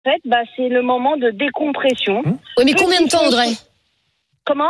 fait, c'est le moment de décompression. Oui, mais combien de temps, Audrey ? Comment ?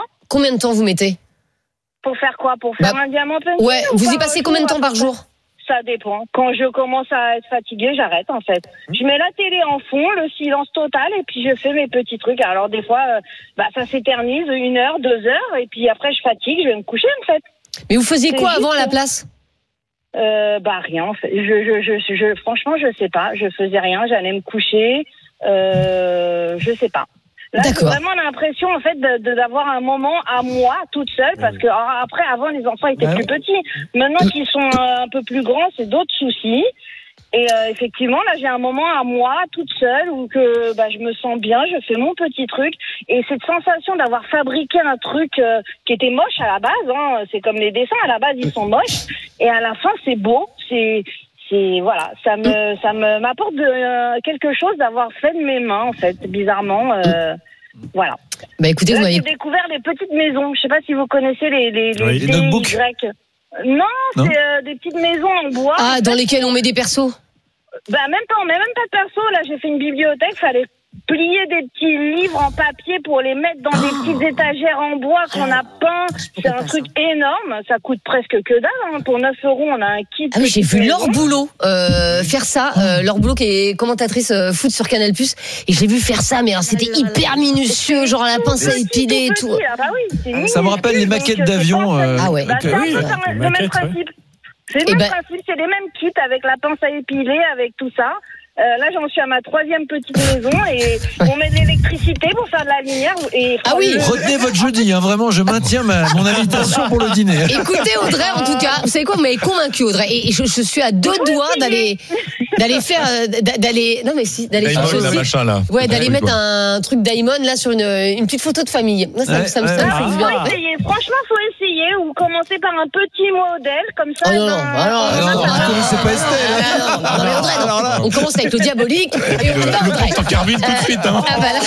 Combien de temps vous mettez ? Pour faire quoi ? Pour faire un diamant painting ? Ouais, vous y passez combien de temps par jour ? Ça dépend. Quand je commence à être fatiguée, j'arrête en fait. Je mets la télé en fond, le silence total, et puis je fais mes petits trucs. Alors des fois, ça s'éternise 1 heure, 2 heures, et puis après je fatigue, je vais me coucher en fait. Mais vous faisiez quoi avant à la place ? Rien en fait. Je franchement, je sais pas. Je faisais rien. J'allais me coucher. Je sais pas. Là, j'ai vraiment l'impression en fait d'avoir un moment à moi toute seule, parce que après, avant, les enfants étaient plus petits. Maintenant qu'ils sont un peu plus grands, c'est d'autres soucis. Et effectivement, là, j'ai un moment à moi toute seule où que je me sens bien, je fais mon petit truc, et cette sensation d'avoir fabriqué un truc qui était moche à la base, c'est comme les dessins, à la base ils sont moches, et à la fin c'est beau, voilà, ça m'apporte quelque chose d'avoir fait de mes mains en fait, bizarrement, voilà. Écoutez, vous j'ai découvert les petites maisons. Je sais pas si vous connaissez les notebooks. Non, c'est des petites maisons en bois. Ah, dans lesquelles on met des persos. Même pas, on met même pas de perso. Là, j'ai fait une bibliothèque, fallait plier des petits livres en papier pour les mettre dans des petites étagères en bois qu'on a peint. C'est un truc énorme. Ça coûte presque que dalle. Pour 9 €, on a un kit. Ah oui, j'ai vu Laure Boulot faire ça. Laure Boulot qui est commentatrice foot sur Canal+. Et j'ai vu faire ça, mais alors, c'était hyper minutieux, genre à la pince à épiler et tout. Ça me rappelle les maquettes d'avion. Ah ouais. C'est le même principe. C'est le même principe, c'est les mêmes kits avec la pince à épiler, avec tout ça. Là, j'en suis à ma 3e petite maison et on met de l'électricité pour faire de la lumière. Retenez votre jeudi, vraiment, je maintiens mon invitation pour le dîner. Écoutez, Audrey, en tout cas, vous savez quoi, vous m'avez convaincu, Audrey, et je suis à 2 doigts d'aller mettre un truc Daimon là sur une petite photo de famille. Ça me franchement, faut essayer ou commencer par un petit modèle comme ça. Vous connaissez pas Estelle. On commence avec le diabolique et on va Audrey. On carbine tout de suite. Là,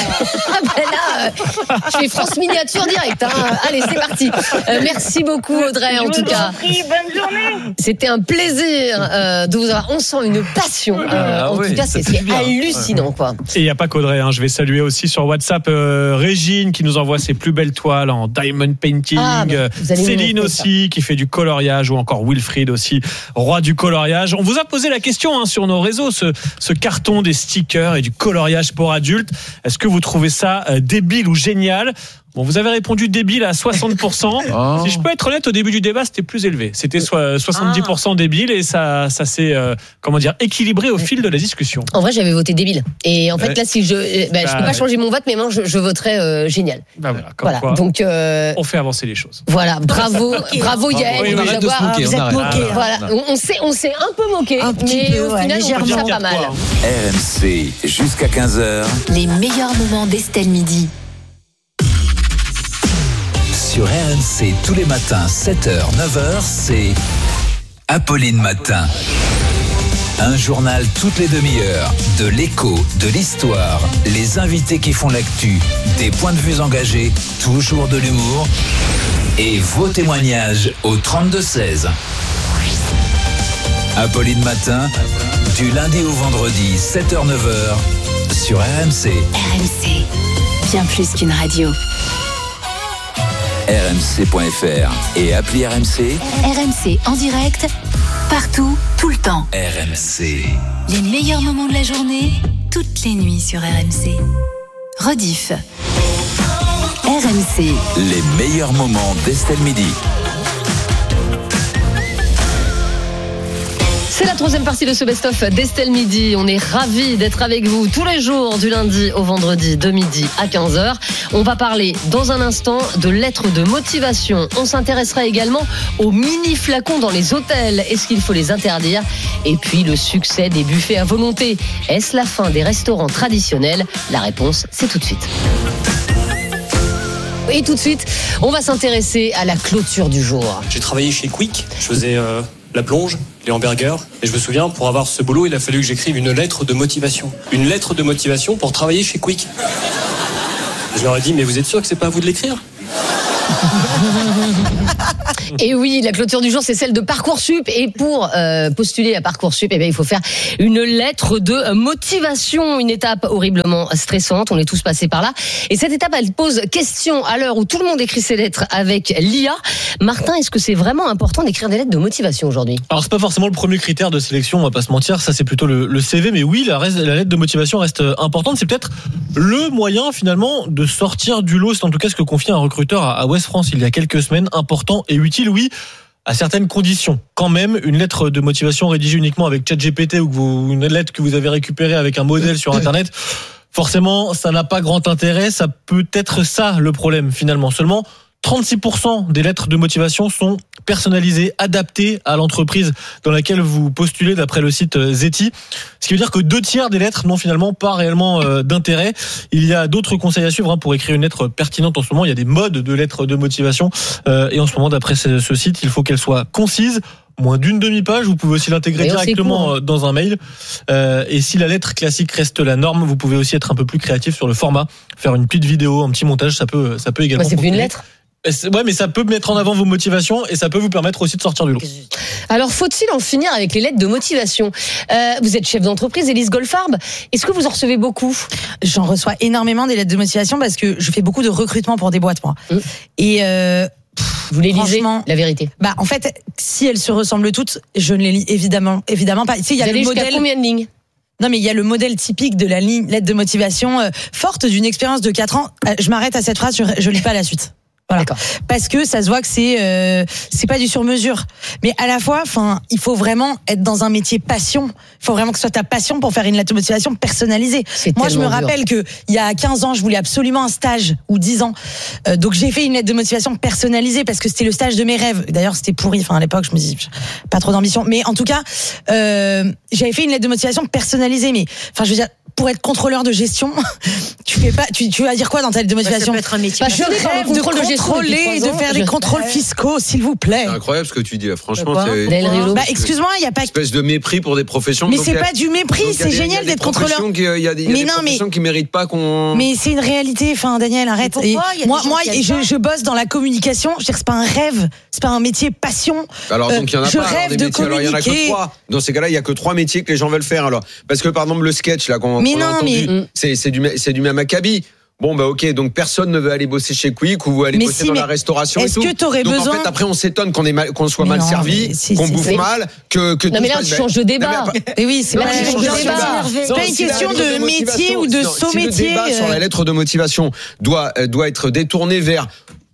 je fais France miniature direct. Allez, c'est parti. Merci beaucoup, Audrey, en tout cas. Bonne journée. C'était un plaisir de vous avoir. On sent une passion. En tout cas, c'est hallucinant, quoi. Et il n'y a pas qu'Audrey. Je vais saluer aussi sur WhatsApp Régine qui nous envoie ses plus belles toiles en diamond painting. Céline aussi qui fait du coloriage, ou encore Wilfried aussi, roi du coloriage. On vous a posé la question sur nos réseaux, ce carton des stickers et du coloriage pour adultes. Est-ce que vous trouvez ça débile ou génial ? Bon, vous avez répondu débile à 60%. Si je peux être honnête, au début du débat, c'était plus élevé. C'était 70% débile, et ça s'est équilibré au fil de la discussion. En vrai, j'avais voté débile. Et en fait, là, si je peux pas changer mon vote, mais maintenant, je voterais génial. Voilà. Donc, on fait avancer les choses. Voilà. Bravo Yael. On arrête de se moquer. Vous êtes moqué. Voilà. On s'est un peu moqué, mais au final, on trouve ça pas mal. RMC jusqu'à 15h. Les meilleurs moments d'Estelle Midi. Sur RMC tous les matins 7h, 9h, c'est Apolline Matin. Un journal toutes les demi-heures, de l'écho, de l'histoire, les invités qui font l'actu, des points de vue engagés, toujours de l'humour et vos témoignages au 32-16. Apolline Matin, du lundi au vendredi 7h, 9h sur RMC. RMC, bien plus qu'une radio. RMC.fr et appli RMC. RMC en direct, partout, tout le temps. RMC. Les meilleurs moments de la journée, toutes les nuits sur RMC. Rediff. RMC. Les meilleurs moments d'Estelle Midi. C'est la 3e partie de ce best-of d'Estelle Midi. On est ravis d'être avec vous tous les jours du lundi au vendredi de midi à 15h. On va parler dans un instant de lettres de motivation. On s'intéressera également aux mini-flacons dans les hôtels. Est-ce qu'il faut les interdire ? Et puis le succès des buffets à volonté. Est-ce la fin des restaurants traditionnels ? La réponse, c'est tout de suite. Et tout de suite, on va s'intéresser à la clôture du jour. J'ai travaillé chez Quick. Je faisais la plonge, les hamburgers. Et je me souviens, pour avoir ce boulot, il a fallu que j'écrive une lettre de motivation. Une lettre de motivation pour travailler chez Quick. Je leur ai dit, mais vous êtes sûr que c'est pas à vous de l'écrire ? Et oui, la clôture du jour, c'est celle de Parcoursup. Et pour postuler à Parcoursup, il faut faire une lettre de motivation. Une étape horriblement stressante. On est tous passés par là. Et cette étape, elle pose question à l'heure où tout le monde écrit ses lettres avec l'IA. Martin, est-ce que c'est vraiment important d'écrire des lettres de motivation aujourd'hui ? Alors, c'est pas forcément le premier critère de sélection, on va pas se mentir. Ça, c'est plutôt le CV. Mais oui, la lettre de motivation reste importante. C'est peut-être le moyen, finalement, de sortir du lot. C'est en tout cas ce que confie un recruteur à Ouest France il y a quelques semaines. Important et utile, oui, à certaines conditions. Quand même, une lettre de motivation rédigée uniquement avec ChatGPT ou une lettre que vous avez récupérée avec un modèle sur Internet, forcément, ça n'a pas grand intérêt. Ça peut être ça le problème, finalement. Seulement 36% des lettres de motivation sont personnalisées, adaptées à l'entreprise dans laquelle vous postulez, d'après le site Zeti. Ce qui veut dire que 2/3 des lettres n'ont finalement pas réellement d'intérêt. Il y a d'autres conseils à suivre pour écrire une lettre pertinente en ce moment. Il y a des modes de lettres de motivation. Et en ce moment, d'après ce site, il faut qu'elle soit concise. Moins d'une demi-page, vous pouvez aussi l'intégrer directement dans un mail. Et si la lettre classique reste la norme, vous pouvez aussi être un peu plus créatif sur le format, faire une petite vidéo, un petit montage, ça peut également. C'est plus une lettre. Ouais, mais ça peut mettre en avant vos motivations et ça peut vous permettre aussi de sortir du lot. Alors, faut-il en finir avec les lettres de motivation ? Vous êtes chef d'entreprise, Élise Goldfarb. Est-ce que vous en recevez beaucoup ? J'en reçois énormément des lettres de motivation parce que je fais beaucoup de recrutement pour des boîtes, moi. Et vous les lisez, la vérité ? Bah, en fait, si elles se ressemblent toutes, je ne les lis évidemment pas. Tu sais, il y a le modèle. Combien de lignes ? Non, mais il y a le modèle typique de la lettre de motivation forte d'une expérience de 4 ans. Je m'arrête à cette phrase, je lis pas la suite. Voilà. Parce que ça se voit que c'est pas du sur-mesure. Mais à la fois, il faut vraiment être dans un métier passion. Il faut vraiment que ce soit ta passion pour faire une lettre de motivation personnalisée. Moi, je me rappelle que il y a 15 ans, je voulais absolument un stage, ou 10 ans. Donc j'ai fait une lettre de motivation personnalisée parce que c'était le stage de mes rêves. D'ailleurs, c'était pourri. À l'époque, je me dis pas trop d'ambition. Mais en tout cas, j'avais fait une lettre de motivation personnalisée. Mais je veux dire, pour être contrôleur de gestion, tu vas dire quoi dans ta lettre de motivation ? Ça peut être un métier. Je rêve de contrôler, de faire des contrôles fiscaux, s'il vous plaît. C'est incroyable ce que tu dis. Franchement, c'est. Excuse-moi, il y a pas. Espèce de mépris pour des professions. Mais c'est pas du mépris, c'est génial d'être contrôleur. Il y a des professions qui méritent pas qu'on. Mais c'est une réalité. Daniel, arrête. Moi, je bosse dans la communication. Je veux dire, c'est pas un rêve, c'est pas un métier passion. Alors donc il y en a je pas. rêve de communiquer. Alors il y en a que 3. Dans ces cas-là, il y a que 3 métiers que les gens veulent faire. Alors parce que par exemple le sketch là qu'on a entendu, c'est du même acabit. Bon ok, donc personne ne veut aller bosser chez Quick ou aller bosser dans la restauration et tout. Est-ce que t'aurais besoin... Donc en fait après on s'étonne qu'on soit mal servi, qu'on bouffe mal, que non mais là tu changes de débat. Et oui, c'est pas une question de métier ou de sous-métier. Si le débat sur la lettre de motivation doit être détourné vers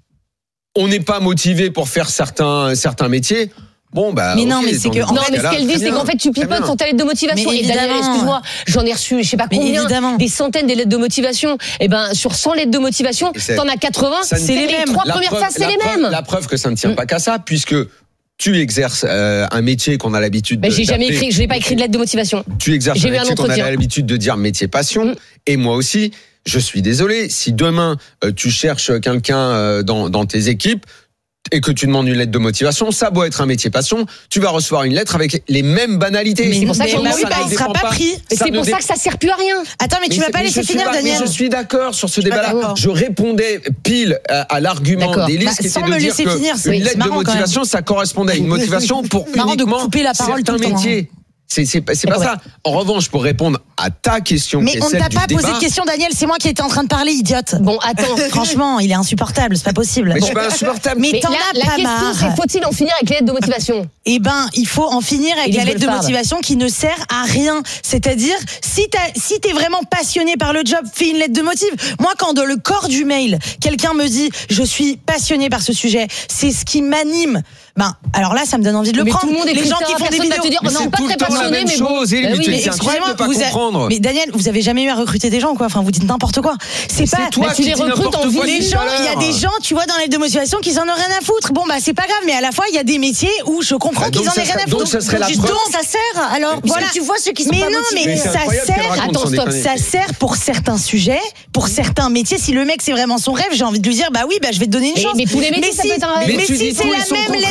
on n'est pas motivé pour faire certains métiers. Mais non, mais c'est que ce qu'elle dit, c'est qu'en fait, tu pipotes sur ta lettre de motivation. Et Daniel, excuse-moi, j'en ai reçu, je sais pas combien, des centaines de lettres de motivation. Et sur 100 lettres de motivation, t'en as 80, c'est les mêmes. Les 3 premières phrases, c'est les mêmes. La preuve que ça ne tient pas qu'à ça, puisque tu exerces un métier qu'on a l'habitude de. J'ai jamais écrit, je n'ai pas écrit de lettre de motivation. Tu exerces un métier qu'on a l'habitude de dire métier passion. Et moi aussi, je suis désolé. Si demain, tu cherches quelqu'un dans tes équipes, et que tu demandes une lettre de motivation, ça doit être un métier passion, tu vas recevoir une lettre avec les mêmes banalités. Mais c'est pour ça que il sera pas pris. Et c'est pour ça que ça sert plus à rien. Attends, mais tu vas pas laisser finir, Daniel. Mais je suis d'accord sur ce débat-là. Je répondais pile à l'argument d'Élise qui était de dire que une lettre de motivation, ça correspondait à une motivation pour uniquement certains métiers. C'est pas ça. En revanche, pour répondre à ta question, mais on ne t'a pas posé de question, Daniel. C'est moi qui étais en train de parler, idiote. Bon, attends. Franchement, il est insupportable. C'est pas possible. Mais je suis pas insupportable. Mais t'en as pas marre. La question, c'est faut-il en finir avec les lettres de motivation ? Il faut en finir avec la lettre de motivation qui ne sert à rien. C'est-à-dire, si t'es vraiment passionné par le job, fais une lettre de motive. Moi, quand dans le corps du mail, quelqu'un me dit, je suis passionné par ce sujet, c'est ce qui m'anime. Alors là, ça me donne envie de le prendre. Tout le monde les gens qui font des vidéos, te dire, non, pas très passionné, mais bon. C'est incroyable de pas comprendre. Mais Daniel, vous avez jamais eu à recruter des gens, quoi. Vous dites n'importe quoi. C'est pas toi tu les recrutes en vie. Les gens, il y a des gens, tu vois, dans la lettre de motivation, qui en ont rien à foutre. C'est pas grave, mais à la fois, il y a des métiers où je comprends qu'ils en aient rien à foutre. Donc ça serait la preuve. Ça sert. Alors voilà, tu vois ceux qui sont pas motivés. Mais ça sert. Attends, stop. Ça sert pour certains sujets, pour certains métiers. Si le mec c'est vraiment son rêve, j'ai envie de lui dire, je vais te donner une chance. Mais tous les métiers, ça peut être un rêve. Mais si c'est la même lettre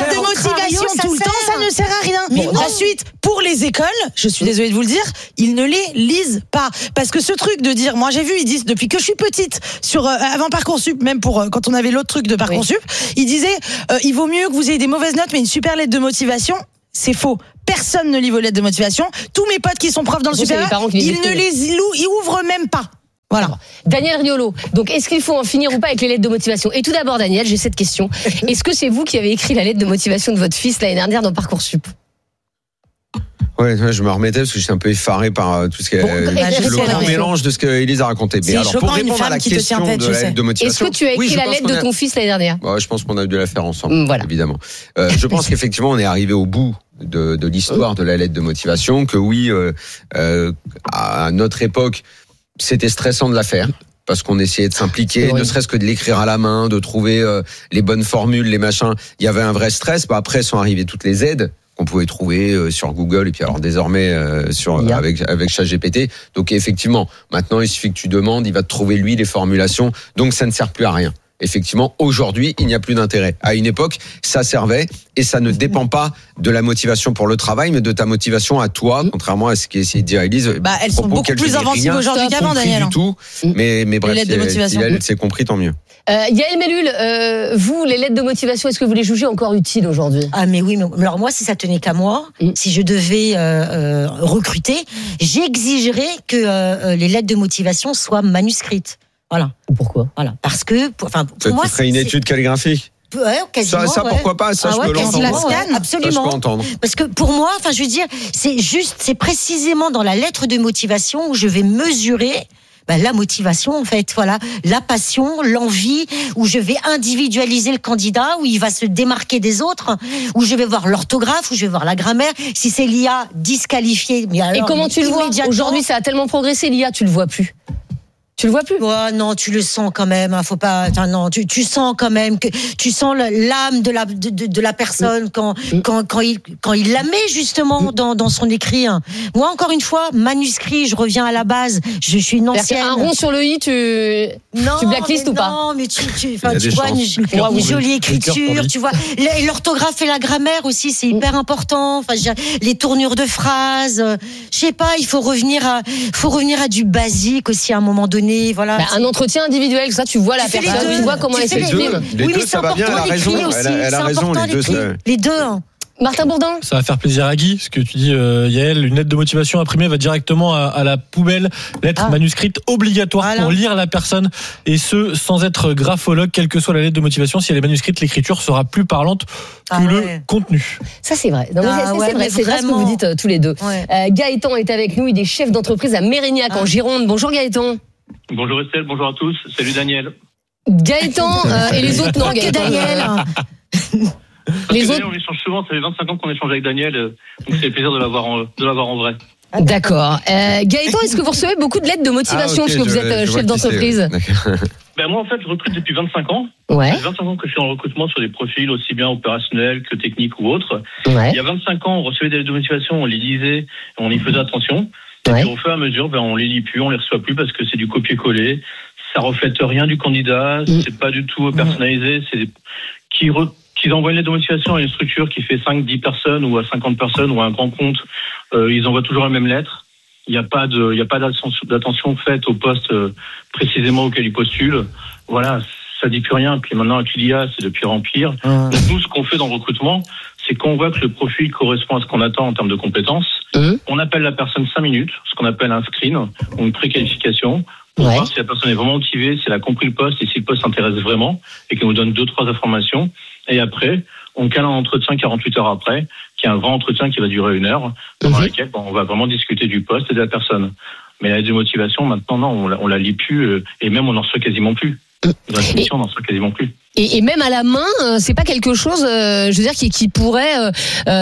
lettre de motivation tout le temps, ça ne sert à rien. Ensuite, pour les écoles, je suis désolée de vous le dire, ils ne les lisent pas. Parce que ce truc de dire, moi j'ai vu, ils disent, depuis que je suis petite, avant Parcoursup, même quand on avait l'autre truc de Parcoursup, ils disaient, il vaut mieux que vous ayez des mauvaises notes, mais une super lettre de motivation. C'est faux. Personne ne lit vos lettres de motivation. Tous mes potes qui sont profs dans le supérieur, ils ne les ouvrent même pas. Voilà. Daniel Riolo. Donc, est-ce qu'il faut en finir ou pas avec les lettres de motivation ? Et tout d'abord, Daniel, j'ai cette question. Est-ce que c'est vous qui avez écrit la lettre de motivation de votre fils l'année dernière dans Parcoursup ? Ouais, je me remettais parce que j'étais un peu effaré par tout ce le grand mélange de ce qu'Élise a raconté. Mais alors, pour répondre à la question de la lettre de motivation, est-ce que tu as écrit la lettre de ton fils l'année dernière ? Je pense qu'on a dû la faire ensemble, évidemment. Je pense qu'effectivement, on est arrivé au bout de l'histoire de la lettre de motivation, que oui, à notre époque, c'était stressant de la faire. Parce qu'on essayait de s'impliquer, ne serait-ce que de l'écrire à la main, de trouver les bonnes formules, les machins. Il y avait un vrai stress. Après sont arrivées toutes les aides qu'on pouvait trouver sur Google et puis alors désormais avec ChatGPT. Donc effectivement, maintenant il suffit que tu demandes, il va te trouver lui les formulations. Donc ça ne sert plus à rien. Effectivement, aujourd'hui, il n'y a plus d'intérêt. À une époque, ça servait et ça ne dépend pas de la motivation pour le travail, mais de ta motivation à toi, contrairement à ce qu'essayait de dire Élise. Elles sont beaucoup plus inventives aujourd'hui qu'avant, Daniel. Du tout, mais bref, si elle s'est compris, tant mieux. Yael Mellul, vous, les lettres de motivation, est-ce que vous les jugez encore utiles aujourd'hui ? Ah mais oui, mais alors moi, si ça tenait qu'à moi, si je devais recruter, j'exigerais que les lettres de motivation soient manuscrites. Voilà. Pourquoi ? Voilà, parce que pour moi, tu ferais une étude calligraphique. Ouais, quasiment. Ça pourquoi pas ? Ça, je peux l'entendre. Absolument. Ça, je peux entendre. Parce que pour moi, je veux dire, c'est précisément dans la lettre de motivation où je vais mesurer la motivation, en fait, voilà, la passion, l'envie, où je vais individualiser le candidat, où il va se démarquer des autres, où je vais voir l'orthographe, où je vais voir la grammaire. Si c'est l'IA, disqualifié. Et comment tu le vois ? Aujourd'hui, ça a tellement progressé, l'IA, tu le vois plus. Tu le vois plus ? Ouais, non, tu le sens quand même. Faut pas. Non, tu sens quand même que tu sens l'âme de la personne quand il la met justement dans son écrit. Moi, encore une fois, manuscrit. Je reviens à la base. Je suis une ancienne. Un rond sur le i, tu blacklistes ou pas ? Non, mais tu vois une jolie écriture. Tu vois l'orthographe et la grammaire aussi, c'est hyper important. Les tournures de phrases. Je sais pas. Il faut revenir à du basique aussi à un moment donné. Voilà. Un entretien individuel, ça, tu vois la personne, tu vois comment elle s'exprime. Les deux, ça va bien, elle a raison. Elle a raison, les deux. Martin Bourdin. Ça va faire plaisir à Guy, ce que tu dis, Yael. Une lettre de motivation imprimée va directement à la poubelle. Lettre manuscrite obligatoire pour lire la personne. Et ce, sans être graphologue, quelle que soit la lettre de motivation. Si elle est manuscrite, l'écriture sera plus parlante que le contenu. Ça, c'est vrai. C'est vrai ce que vous dites tous les deux. Gaëtan est avec nous. Il est chef d'entreprise à Mérignac, en Gironde. Bonjour Gaëtan. Bonjour Estelle, bonjour à tous. Salut Daniel. Gaëtan et les autres, non, Gaëtan. Daniel. Les autres, on échange souvent, ça fait 25 ans qu'on échange avec Daniel, donc c'est le plaisir de l'avoir en vrai. D'accord. Gaëtan, est-ce que vous recevez beaucoup de lettres de motivation parce que vous êtes chef d'entreprise ? Moi, en fait, je recrute depuis 25 ans. Ouais. Ça fait 25 ans que je suis en recrutement sur des profils aussi bien opérationnels que techniques ou autres. Ouais. Il y a 25 ans, on recevait des lettres de motivation, on les lisait, on y faisait attention. Et puis, au fur et à mesure, on les lit plus, on les reçoit plus parce que c'est du copier-coller. Ça reflète rien du candidat, c'est pas du tout personnalisé. C'est qu'ils envoient une lettre de motivation à une structure qui fait 5-10 personnes ou à 50 personnes ou à un grand compte, ils envoient toujours la même lettre. Il n'y a pas d'attention faite au poste précisément auquel ils postulent. Voilà, ça dit plus rien. Puis maintenant, avec l'IA, c'est de pire en pire. Donc nous, ce qu'on fait dans le recrutement, c'est qu'on voit que le profil correspond à ce qu'on attend en termes de compétences. On appelle la personne 5 minutes, ce qu'on appelle un screen ou une préqualification, pour voir si la personne est vraiment motivée, si elle a compris le poste et si le poste s'intéresse vraiment et qu'elle nous donne 2-3 informations. Et après, on cale un entretien 48 heures après, qui est un grand entretien qui va durer 1 heure, dans lequel on va vraiment discuter du poste et de la personne. Mais la lettre de motivation, maintenant, non, on la lit plus et même on n'en reçoit quasiment plus. On n'en reçoit quasiment plus. Et même à la main, c'est pas quelque chose, je veux dire, qui pourrait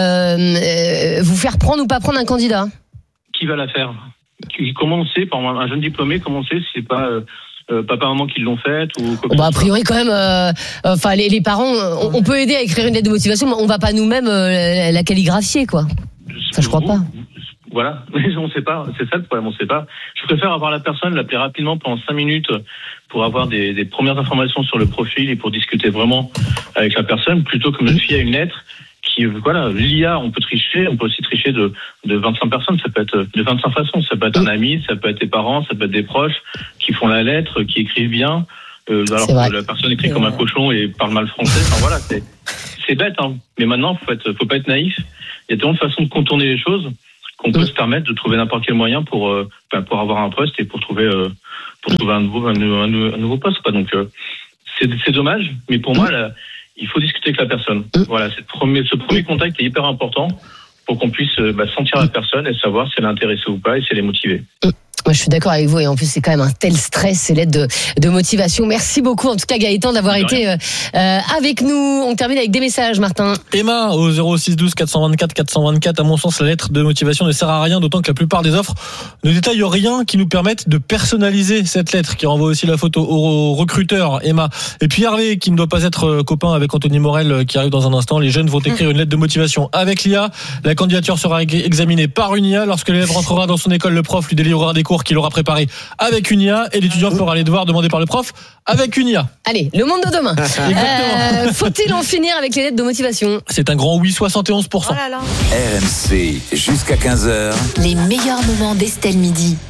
vous faire prendre ou pas prendre un candidat. Qui va la faire ? Comment on sait, par exemple, un jeune diplômé, comment on sait si c'est pas papa, maman qui l'ont faite ou a priori quand même, les parents, on peut aider à écrire une lettre de motivation, mais on va pas nous-mêmes la calligraphier, quoi. Ça, je crois pas. Voilà, mais on sait pas, c'est ça le problème, on sait pas. Je préfère avoir la personne, l'appeler rapidement pendant 5 minutes pour avoir des premières informations sur le profil et pour discuter vraiment avec la personne, plutôt que de me fier à une lettre qui, voilà, l'IA, on peut tricher, on peut aussi tricher de 25 personnes, ça peut être de 25 façons, ça peut être un ami, ça peut être tes parents, ça peut être des proches qui font la lettre, qui écrivent bien, alors que la personne écrit comme un cochon et parle mal français, enfin voilà, c'est bête, hein. Mais maintenant, faut pas être naïf, il y a tellement de façons de contourner les choses qu'on peut se permettre de trouver n'importe quel moyen pour avoir un poste et pour trouver un nouveau poste, quoi. Donc c'est dommage, mais pour moi là, il faut discuter avec la personne. Voilà, ce premier contact est hyper important pour qu'on puisse sentir la personne et savoir si elle est intéressée ou pas et si elle est motivée. Moi, je suis d'accord avec vous, et en plus c'est quand même un tel stress, ces lettres de motivation. Merci beaucoup en tout cas Gaëtan d'avoir été avec nous. On termine avec des messages, Martin. Emma au 06 12 424 424. À mon sens, la lettre de motivation ne sert à rien, d'autant que la plupart des offres ne détaillent rien qui nous permette de personnaliser cette lettre, qui renvoie aussi la photo au recruteur. Emma. Et puis Hervé, qui ne doit pas être copain avec Anthony Morel, qui arrive dans un instant. Les jeunes vont écrire une lettre de motivation avec l'IA. La candidature sera examinée par une IA. Lorsque l'élève rentrera dans son école, le prof lui délivrera des cours qu'il aura préparé avec une IA, et l'étudiant fera les devoirs demandés par le prof avec une IA. Allez, le monde de demain. Faut-il en finir avec les lettres de motivation? C'est un grand oui, 71%. Oh là là. RMC jusqu'à 15h. Les meilleurs moments d'Estelle Midi.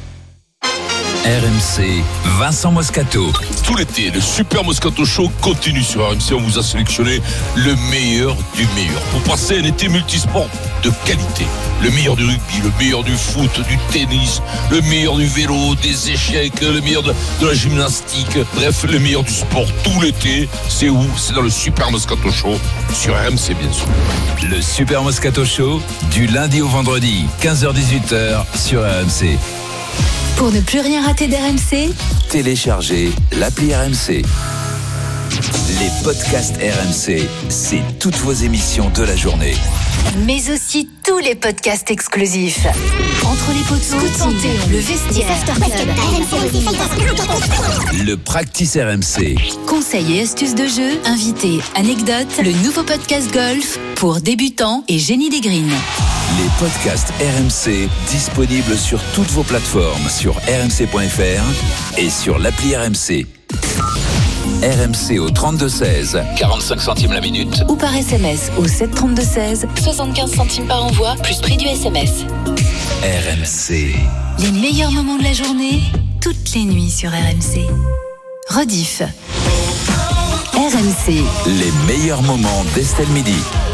RMC, Vincent Moscato. Tout l'été, le Super Moscato Show continue sur RMC. On vous a sélectionné le meilleur du meilleur pour passer un été multisport de qualité. Le meilleur du rugby, le meilleur du foot, du tennis, le meilleur du vélo, des échecs, le meilleur de la gymnastique. Bref, le meilleur du sport tout l'été. C'est où? C'est dans le Super Moscato Show sur RMC, bien sûr. Le Super Moscato Show, du lundi au vendredi, 15h-18h sur RMC. Pour ne plus rien rater d'RMC, Téléchargez l'appli RMC. Les podcasts RMC, c'est toutes vos émissions de la journée. mais aussi tous les podcasts exclusifs. Entre les poteaux, santé, le vestiaire, le Practice RMC. Conseils et astuces de jeu, invités, anecdotes, le nouveau podcast golf pour débutants et génie des greens. Les podcasts RMC disponibles sur toutes vos plateformes, sur rmc.fr et sur l'appli RMC. RMC au 32-16, 45 centimes la minute. Ou par SMS au 732-16, 75 centimes par envoi, plus prix du SMS. RMC. Les meilleurs moments de la journée, toutes les nuits sur RMC. Rediff. RMC. Les meilleurs moments d'Estelle Midi.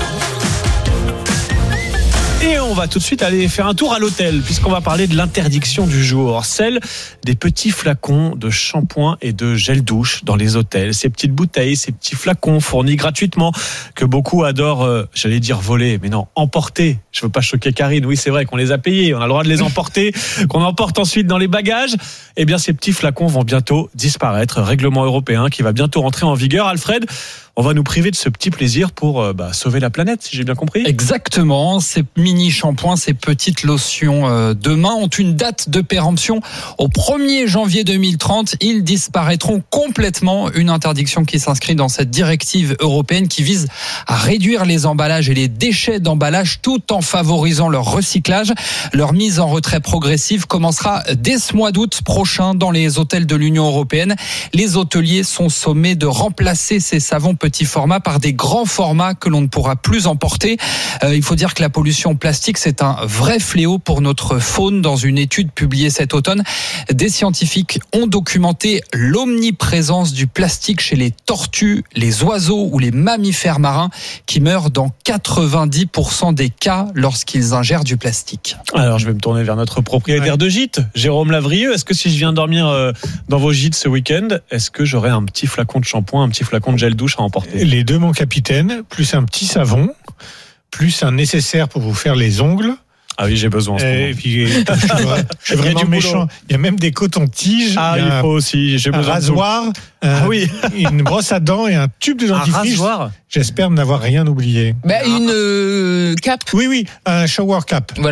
Et on va tout de suite aller faire un tour à l'hôtel, puisqu'on va parler de l'interdiction du jour, celle des petits flacons de shampoing et de gel douche dans les hôtels. Ces petites bouteilles, ces petits flacons fournis gratuitement, que beaucoup adorent, j'allais dire voler, mais non, emporter. Je veux pas choquer Karine, oui c'est vrai qu'on les a payés, on a le droit de les emporter, qu'on emporte ensuite dans les bagages. Eh bien ces petits flacons vont bientôt disparaître, règlement européen qui va bientôt rentrer en vigueur. Alfred, on va nous priver de ce petit plaisir pour sauver la planète, si j'ai bien compris. Exactement. Ces mini shampoings, ces petites lotions demain ont une date de péremption au 1er janvier 2030. Ils disparaîtront complètement. Une interdiction qui s'inscrit dans cette directive européenne qui vise à réduire les emballages et les déchets d'emballage tout en favorisant leur recyclage. Leur mise en retrait progressive commencera dès ce mois d'août prochain dans les hôtels de l'Union européenne. Les hôteliers sont sommés de remplacer ces savons petits formats par des grands formats que l'on ne pourra plus emporter. Il faut dire que la pollution plastique, c'est un vrai fléau pour notre faune. Dans une étude publiée cet automne, des scientifiques ont documenté l'omniprésence du plastique chez les tortues, les oiseaux ou les mammifères marins qui meurent dans 90% des cas lorsqu'ils ingèrent du plastique. Alors je vais me tourner vers notre propriétaire de gîte, Jérôme Lavrieux. Est-ce que si je viens dormir dans vos gîtes ce week-end, est-ce que j'aurai un petit flacon de shampoing, un petit flacon de gel douche à emporter? Les deux, mon capitaine, plus un petit savon, plus un nécessaire pour vous faire les ongles. Ah oui, j'ai besoin en ce moment. Et puis, je suis vraiment méchant. Il y a même des cotons-tiges. Ah, il faut aussi. J'ai besoin un rasoir, une brosse à dents et un tube de dentifrice. Un rasoir. J'espère n'avoir rien oublié. Une cape. Oui, un shower cap. Voilà.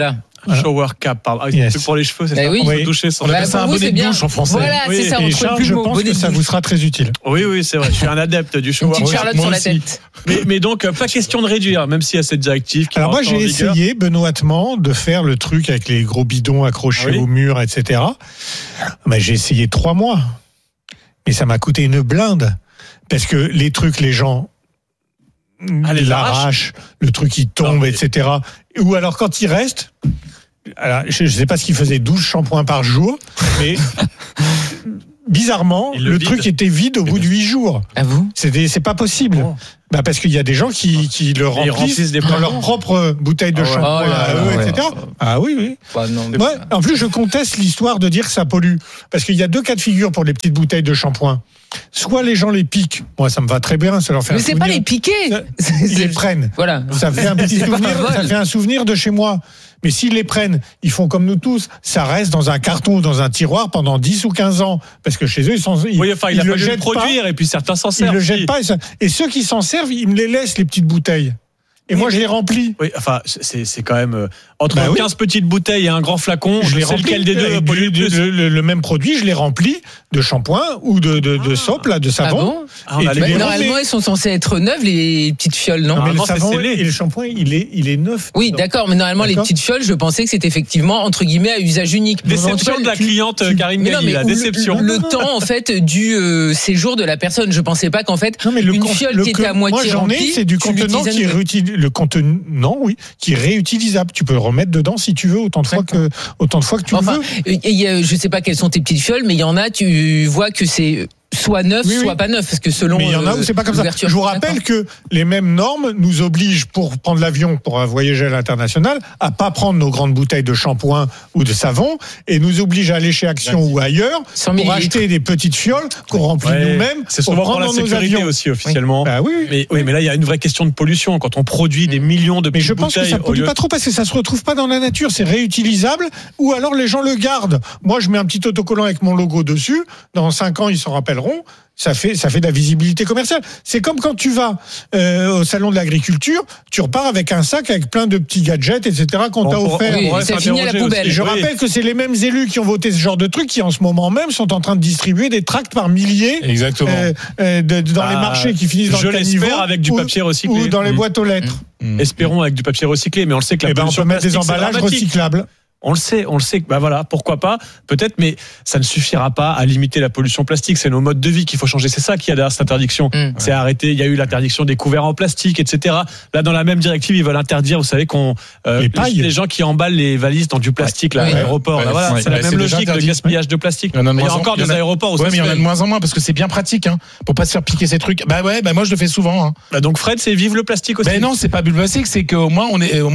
Shower cap, pardon. Yes. C'est pour les cheveux, c'est ça. Oui. On peut doucher sans. On appelle ça un bonnet de douche en français. Voilà, c'est ça. Et Charles, je pense que ça vous sera très utile. Oui, c'est vrai. Je suis un adepte du shower. Une petite Charlotte sur la tête. Mais donc, pas question de réduire, même s'il y a cette directive. Alors moi, j'ai essayé benoîtement de faire le truc avec les gros bidons accrochés au mur, etc. Mais j'ai essayé 3 mois. Et ça m'a coûté une blinde. Parce que les trucs, les gens l'arrachent, le truc il tombe, etc. Ou alors quand il reste, alors, je ne sais pas ce qu'il faisait, 12 shampoings par jour, mais bizarrement, le truc était vide au bout de 8 jours. Ah vous ? C'est pas possible. Oh. Parce qu'il y a des gens qui le remplissent dans leur propre bouteille de shampoing à eux, etc. Ah oui. Bah, non, mais... Ouais, en plus, je conteste l'histoire de dire que ça pollue. Parce qu'il y a 2 cas de figure pour les petites bouteilles de shampoing. Soit les gens les piquent. Moi, ça me va très bien. Ça leur fait mais c'est pas les piquer. Ils les prennent. Voilà. Ça fait un petit souvenir. Ça fait un souvenir de chez moi. Mais s'ils les prennent, ils font comme nous tous. Ça reste dans un carton ou dans un tiroir pendant 10 ou 15 ans. Parce que chez eux, ils le jettent produire et puis certains s'en servent. Ils le jettent pas. Et ceux qui s'en servent, ils me les laissent, les petites bouteilles. Et moi, je les remplis. Oui, enfin, c'est quand même entre 15 petites bouteilles et un grand flacon. Je les remplis. Lequel des deux pollue le même produit, je les remplis de shampoing ou de soap, là, de savon. Ah bon normalement, ils sont censés être neufs, les petites fioles, non? Mais le savon et le shampoing, il est neuf. Oui, d'accord, mais normalement, les petites fioles, je pensais que c'était effectivement, entre guillemets, à usage unique. Déception de la cliente Karine Galli, la déception. Le temps, en fait, du séjour de la personne. Je pensais pas qu'en fait, une fiole qui était à moitié remplie. Moi, j'en ai, c'est du contenant qui est réutilisable. Le contenant, qui est réutilisable. Tu peux le remettre dedans si tu veux, autant de fois que tu veux. Je sais pas quelles sont tes petites fioles, mais il y en a, tu vois que c'est soit neuf, soit pas neuf, parce que selon. Mais il y en a où c'est pas comme ça. Je vous rappelle que les mêmes normes nous obligent, pour prendre l'avion, pour voyager à l'international, à pas prendre nos grandes bouteilles de shampoing ou de savon, et nous obligent à aller chez Action ou ailleurs pour acheter des petites fioles qu'on remplit nous-mêmes. C'est souvent pour la sécurité aussi officiellement. Oui. Mais là il y a une vraie question de pollution quand on produit des millions de petites bouteilles. Mais je pense que ça pollue pas trop parce que ça se retrouve pas dans la nature, c'est réutilisable, ou alors les gens le gardent. Moi, je mets un petit autocollant avec mon logo dessus. Dans 5 ans, ils s'en rappelleront. Ça fait de la visibilité commerciale. C'est comme quand tu vas au salon de l'agriculture, tu repars avec un sac avec plein de petits gadgets, etc. qu'on t'a offert. C'est fini à la poubelle. Et je rappelle que c'est les mêmes élus qui ont voté ce genre de truc qui en ce moment même sont en train de distribuer des tracts par milliers. Exactement. Dans les marchés qui finissent dans le caniveau. Je l'espère avec du papier recyclé. Ou dans les boîtes aux lettres. Espérons avec du papier recyclé, mais on le sait que la pollution on peut mettre des emballages recyclables. On le sait, voilà, pourquoi pas, peut-être, mais ça ne suffira pas à limiter la pollution plastique. C'est nos modes de vie qu'il faut changer. C'est ça qu'il y a derrière cette interdiction. C'est arrêter. Il y a eu l'interdiction des couverts en plastique, etc. Là, dans la même directive, ils veulent interdire, vous savez, les gens qui emballent les valises dans du plastique, là, à l'aéroport. C'est la même logique de gaspillage de plastique. Il y a encore des aéroports où mais il y en a de moins en moins parce que c'est bien pratique, pour pas se faire piquer ces trucs. Moi, je le fais souvent, Donc, Fred, c'est vive le plastique aussi. Non, c'est pas bulle plastique, c'est qu'au moins,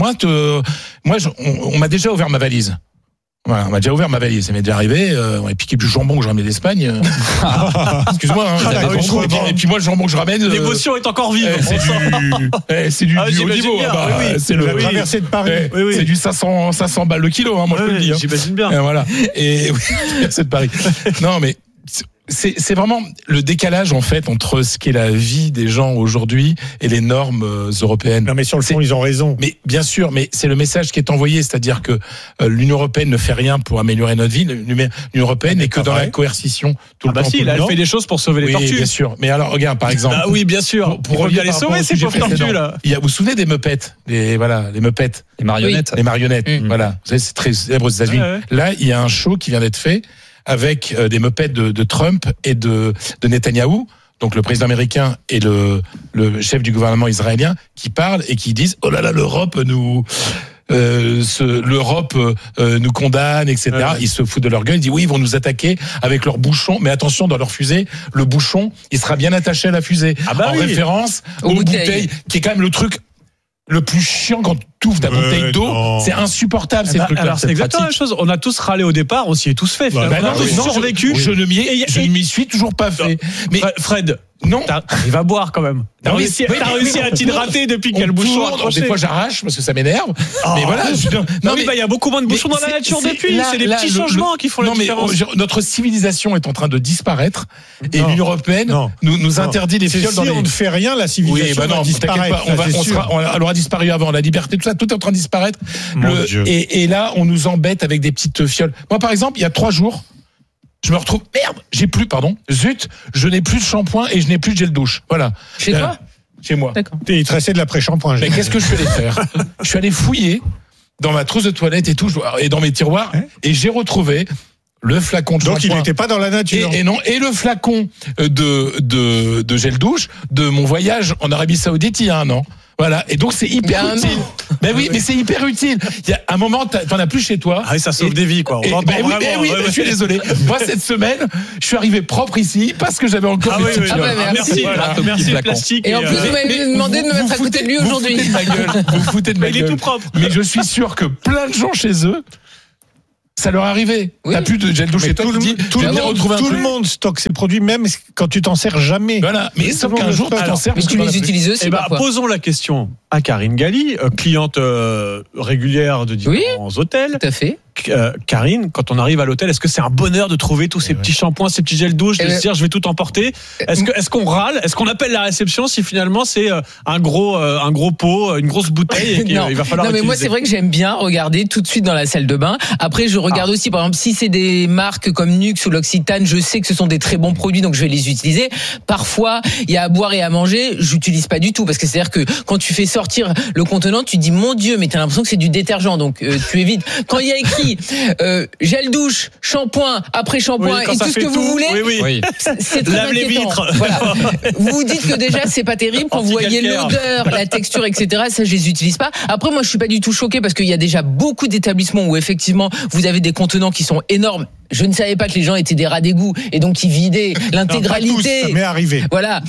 on m'a déjà ouvert ma valise. Voilà, on m'a déjà ouvert ma valise, ça m'est déjà arrivé. On m'a piqué du jambon que je ramène d'Espagne. Excuse-moi. Et puis moi, le jambon que je ramène. L'émotion est encore vive. C'est du haut niveau. C'est la traversée de Paris. C'est du 500 balles le kilo, moi je peux le dire. J'imagine bien. Voilà. Et traversée de Paris. Non, mais. C'est vraiment le décalage en fait entre ce qu'est la vie des gens aujourd'hui et les normes européennes. Non mais sur le fond ils ont raison. Mais bien sûr, mais c'est le message qui est envoyé, c'est-à-dire que l'Union européenne ne fait rien pour améliorer notre vie. L'Union européenne n'est que dans la coercition tout le temps. Si, elle fait des choses pour sauver les tortues. Bien sûr. Mais alors regarde par exemple. Oui, bien sûr. Pour revenir les sauver ces pauvres tortues là. Vous vous souvenez des Muppets, les Muppets, les marionnettes. Les marionnettes. Voilà. Vous savez, c'est très célèbre aux États-Unis. Là, il y a un show qui vient d'être fait avec des Muppets de Trump et de Netanyahou, donc le président américain et le chef du gouvernement israélien, qui parlent et qui disent « Oh là là, l'Europe nous condamne, etc. » Ils se foutent de leur gueule, ils disent « Oui, ils vont nous attaquer avec leur bouchon, mais attention, dans leur fusée, le bouchon, il sera bien attaché à la fusée. » Référence aux bouteilles, qui est quand même le truc le plus chiant quand tu ouvres ta bouteille d'eau, c'est insupportable ces trucs-là. C'est exactement la même chose. On a tous râlé au départ, on s'y est tous fait. On a tous survécu. Je ne m'y suis toujours pas fait. Mais Fred, Non. T'arrives à boire quand même. T'as réussi à t'hydrater depuis qu'il y a le bouchon accroché. Des fois, j'arrache parce que ça m'énerve. Mais voilà. Il y a beaucoup moins de bouchons dans la nature depuis. C'est des petits changements qui font la différence. Notre civilisation est en train de disparaître et l'Union européenne nous interdit les fioles dans les... Si on ne fait rien, la civilisation va disparaître. Elle aura disparu avant. La liberté, tout ça, tout est en train de disparaître. Et là, on nous embête avec des petites fioles. Moi, par exemple, il y a 3 jours, je me retrouve, je n'ai plus de shampoing et je n'ai plus de gel douche. Voilà. Chez toi? Chez moi. D'accord. Il te restait de l'après-shampoing. Mais qu'est-ce que je suis allé faire? Je suis allé fouiller dans ma trousse de toilette et tout, et dans mes tiroirs, et j'ai retrouvé le flacon de shampoing. Donc il n'était pas dans la nature. Et le flacon de gel douche de mon voyage en Arabie Saoudite il y a 1 an. Voilà. Et donc, c'est hyper utile. Ben oui, mais c'est hyper utile. Il y a un moment, t'en as plus chez toi. Ah oui, ça sauve des vies, quoi. Je suis désolé. Moi, cette semaine, je suis arrivé propre ici parce que j'avais encore des petites fioles. Merci. Merci le plastique. Et en plus, vous m'avez demandé de me mettre à côté de lui aujourd'hui. Vous foutez de ma gueule. Il est tout propre. Mais je suis sûr que plein de gens chez eux, ça leur est arrivé. Oui. T'as plus de gel douche chez toi. Tout le monde stocke ses produits, même quand tu t'en sers jamais. Voilà. Mais sauf qu'un jour, tu t'en sers. Mais tu les utilises aussi. Posons la question à Karine Galli, cliente régulière de différents hôtels. Tout à fait. Karine, quand on arrive à l'hôtel, est-ce que c'est un bonheur de trouver tous ces petits shampoings, ces petits gels douche, de se dire je vais tout emporter? Est-ce qu'on râle? Est-ce qu'on appelle la réception si finalement c'est un gros pot, une grosse bouteille et qu'il va falloir Non mais utiliser. moi c'est vrai que j'aime bien regarder tout de suite dans la salle de bain. Après je regarde aussi par exemple si c'est des marques comme Nux ou l'Occitane, je sais que ce sont des très bons produits donc je vais les utiliser. Parfois il y a à boire et à manger, j'utilise pas du tout parce que c'est-à-dire que quand tu fais sortir le contenant, tu te dis mon Dieu mais t'as l'impression que c'est du détergent donc tu évites. Quand il y a écrit gel douche, shampoing, après shampoing et tout ce que vous voulez. Oui. C'est très lave les vitres. Voilà. Vous vous dites que déjà c'est pas terrible quand vous voyez l'odeur, la texture, etc. Ça je les utilise pas. Après moi je suis pas du tout choquée parce qu'il y a déjà beaucoup d'établissements où effectivement vous avez des contenants qui sont énormes. Je ne savais pas que les gens étaient des rats d'égout et donc qui vidaient l'intégralité. Non, pas tous, ça m'est arrivé. Voilà,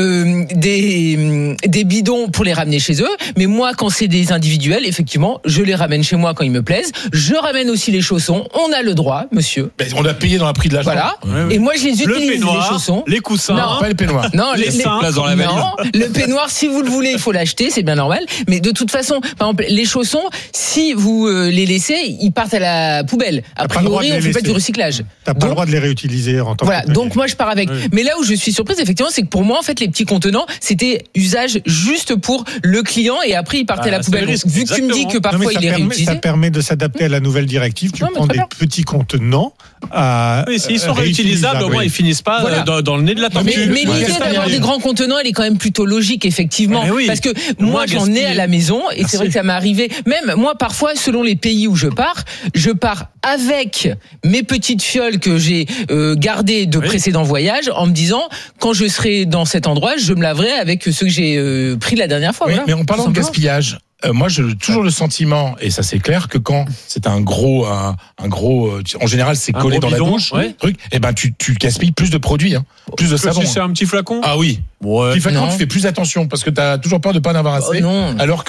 des bidons pour les ramener chez eux. Mais moi, quand c'est des individuels, effectivement, je les ramène chez moi quand ils me plaisent. Je ramène aussi les chaussons. On a le droit, monsieur. Ben, on a payé dans le prix de la chambre. Voilà. Et moi, je les utilise peignoir, les chaussons. Les coussins. Non, pas le peignoir. Non, les seins. Le peignoir, si vous le voulez, il faut l'acheter, c'est bien normal. Mais de toute façon, par exemple, les chaussons, si vous les laissez, ils partent à la poubelle. A priori, on fait pas du recyclage. T'as pas le droit de les réutiliser en tant que voilà, donc moi je pars avec. Oui. Mais là où je suis surprise, effectivement, c'est que pour moi, en fait, les petits contenants, c'était usage juste pour le client et après ils partaient à la poubelle. Donc, vu que tu me dis que parfois il est réutilisé. Ça permet de s'adapter à la nouvelle directive. Tu prends des petits contenants à. Oui, s'ils sont réutilisables, au moins ils finissent pas dans le nez de la tortue. Mais l'idée d'avoir des grands contenants, elle est quand même plutôt logique, effectivement. Parce que moi, j'en ai à la maison et c'est vrai que ça m'est arrivé. Même moi, parfois, selon les pays où je pars avec mes petites fioles que j'ai gardées de précédents voyages en me disant quand je serai dans cet endroit, je me laverai avec ceux que j'ai pris la dernière fois. Oui, voilà. Mais en parlant de gaspillage, moi j'ai toujours le sentiment, et ça c'est clair, que quand c'est un gros, en général c'est collé dans bidon, la douche, truc, et ben tu gaspilles plus de produits, plus de savon. Si c'est un petit flacon. Ah oui. Petit flacon, tu fais plus attention parce que t'as toujours peur de pas en avoir assez. Alors que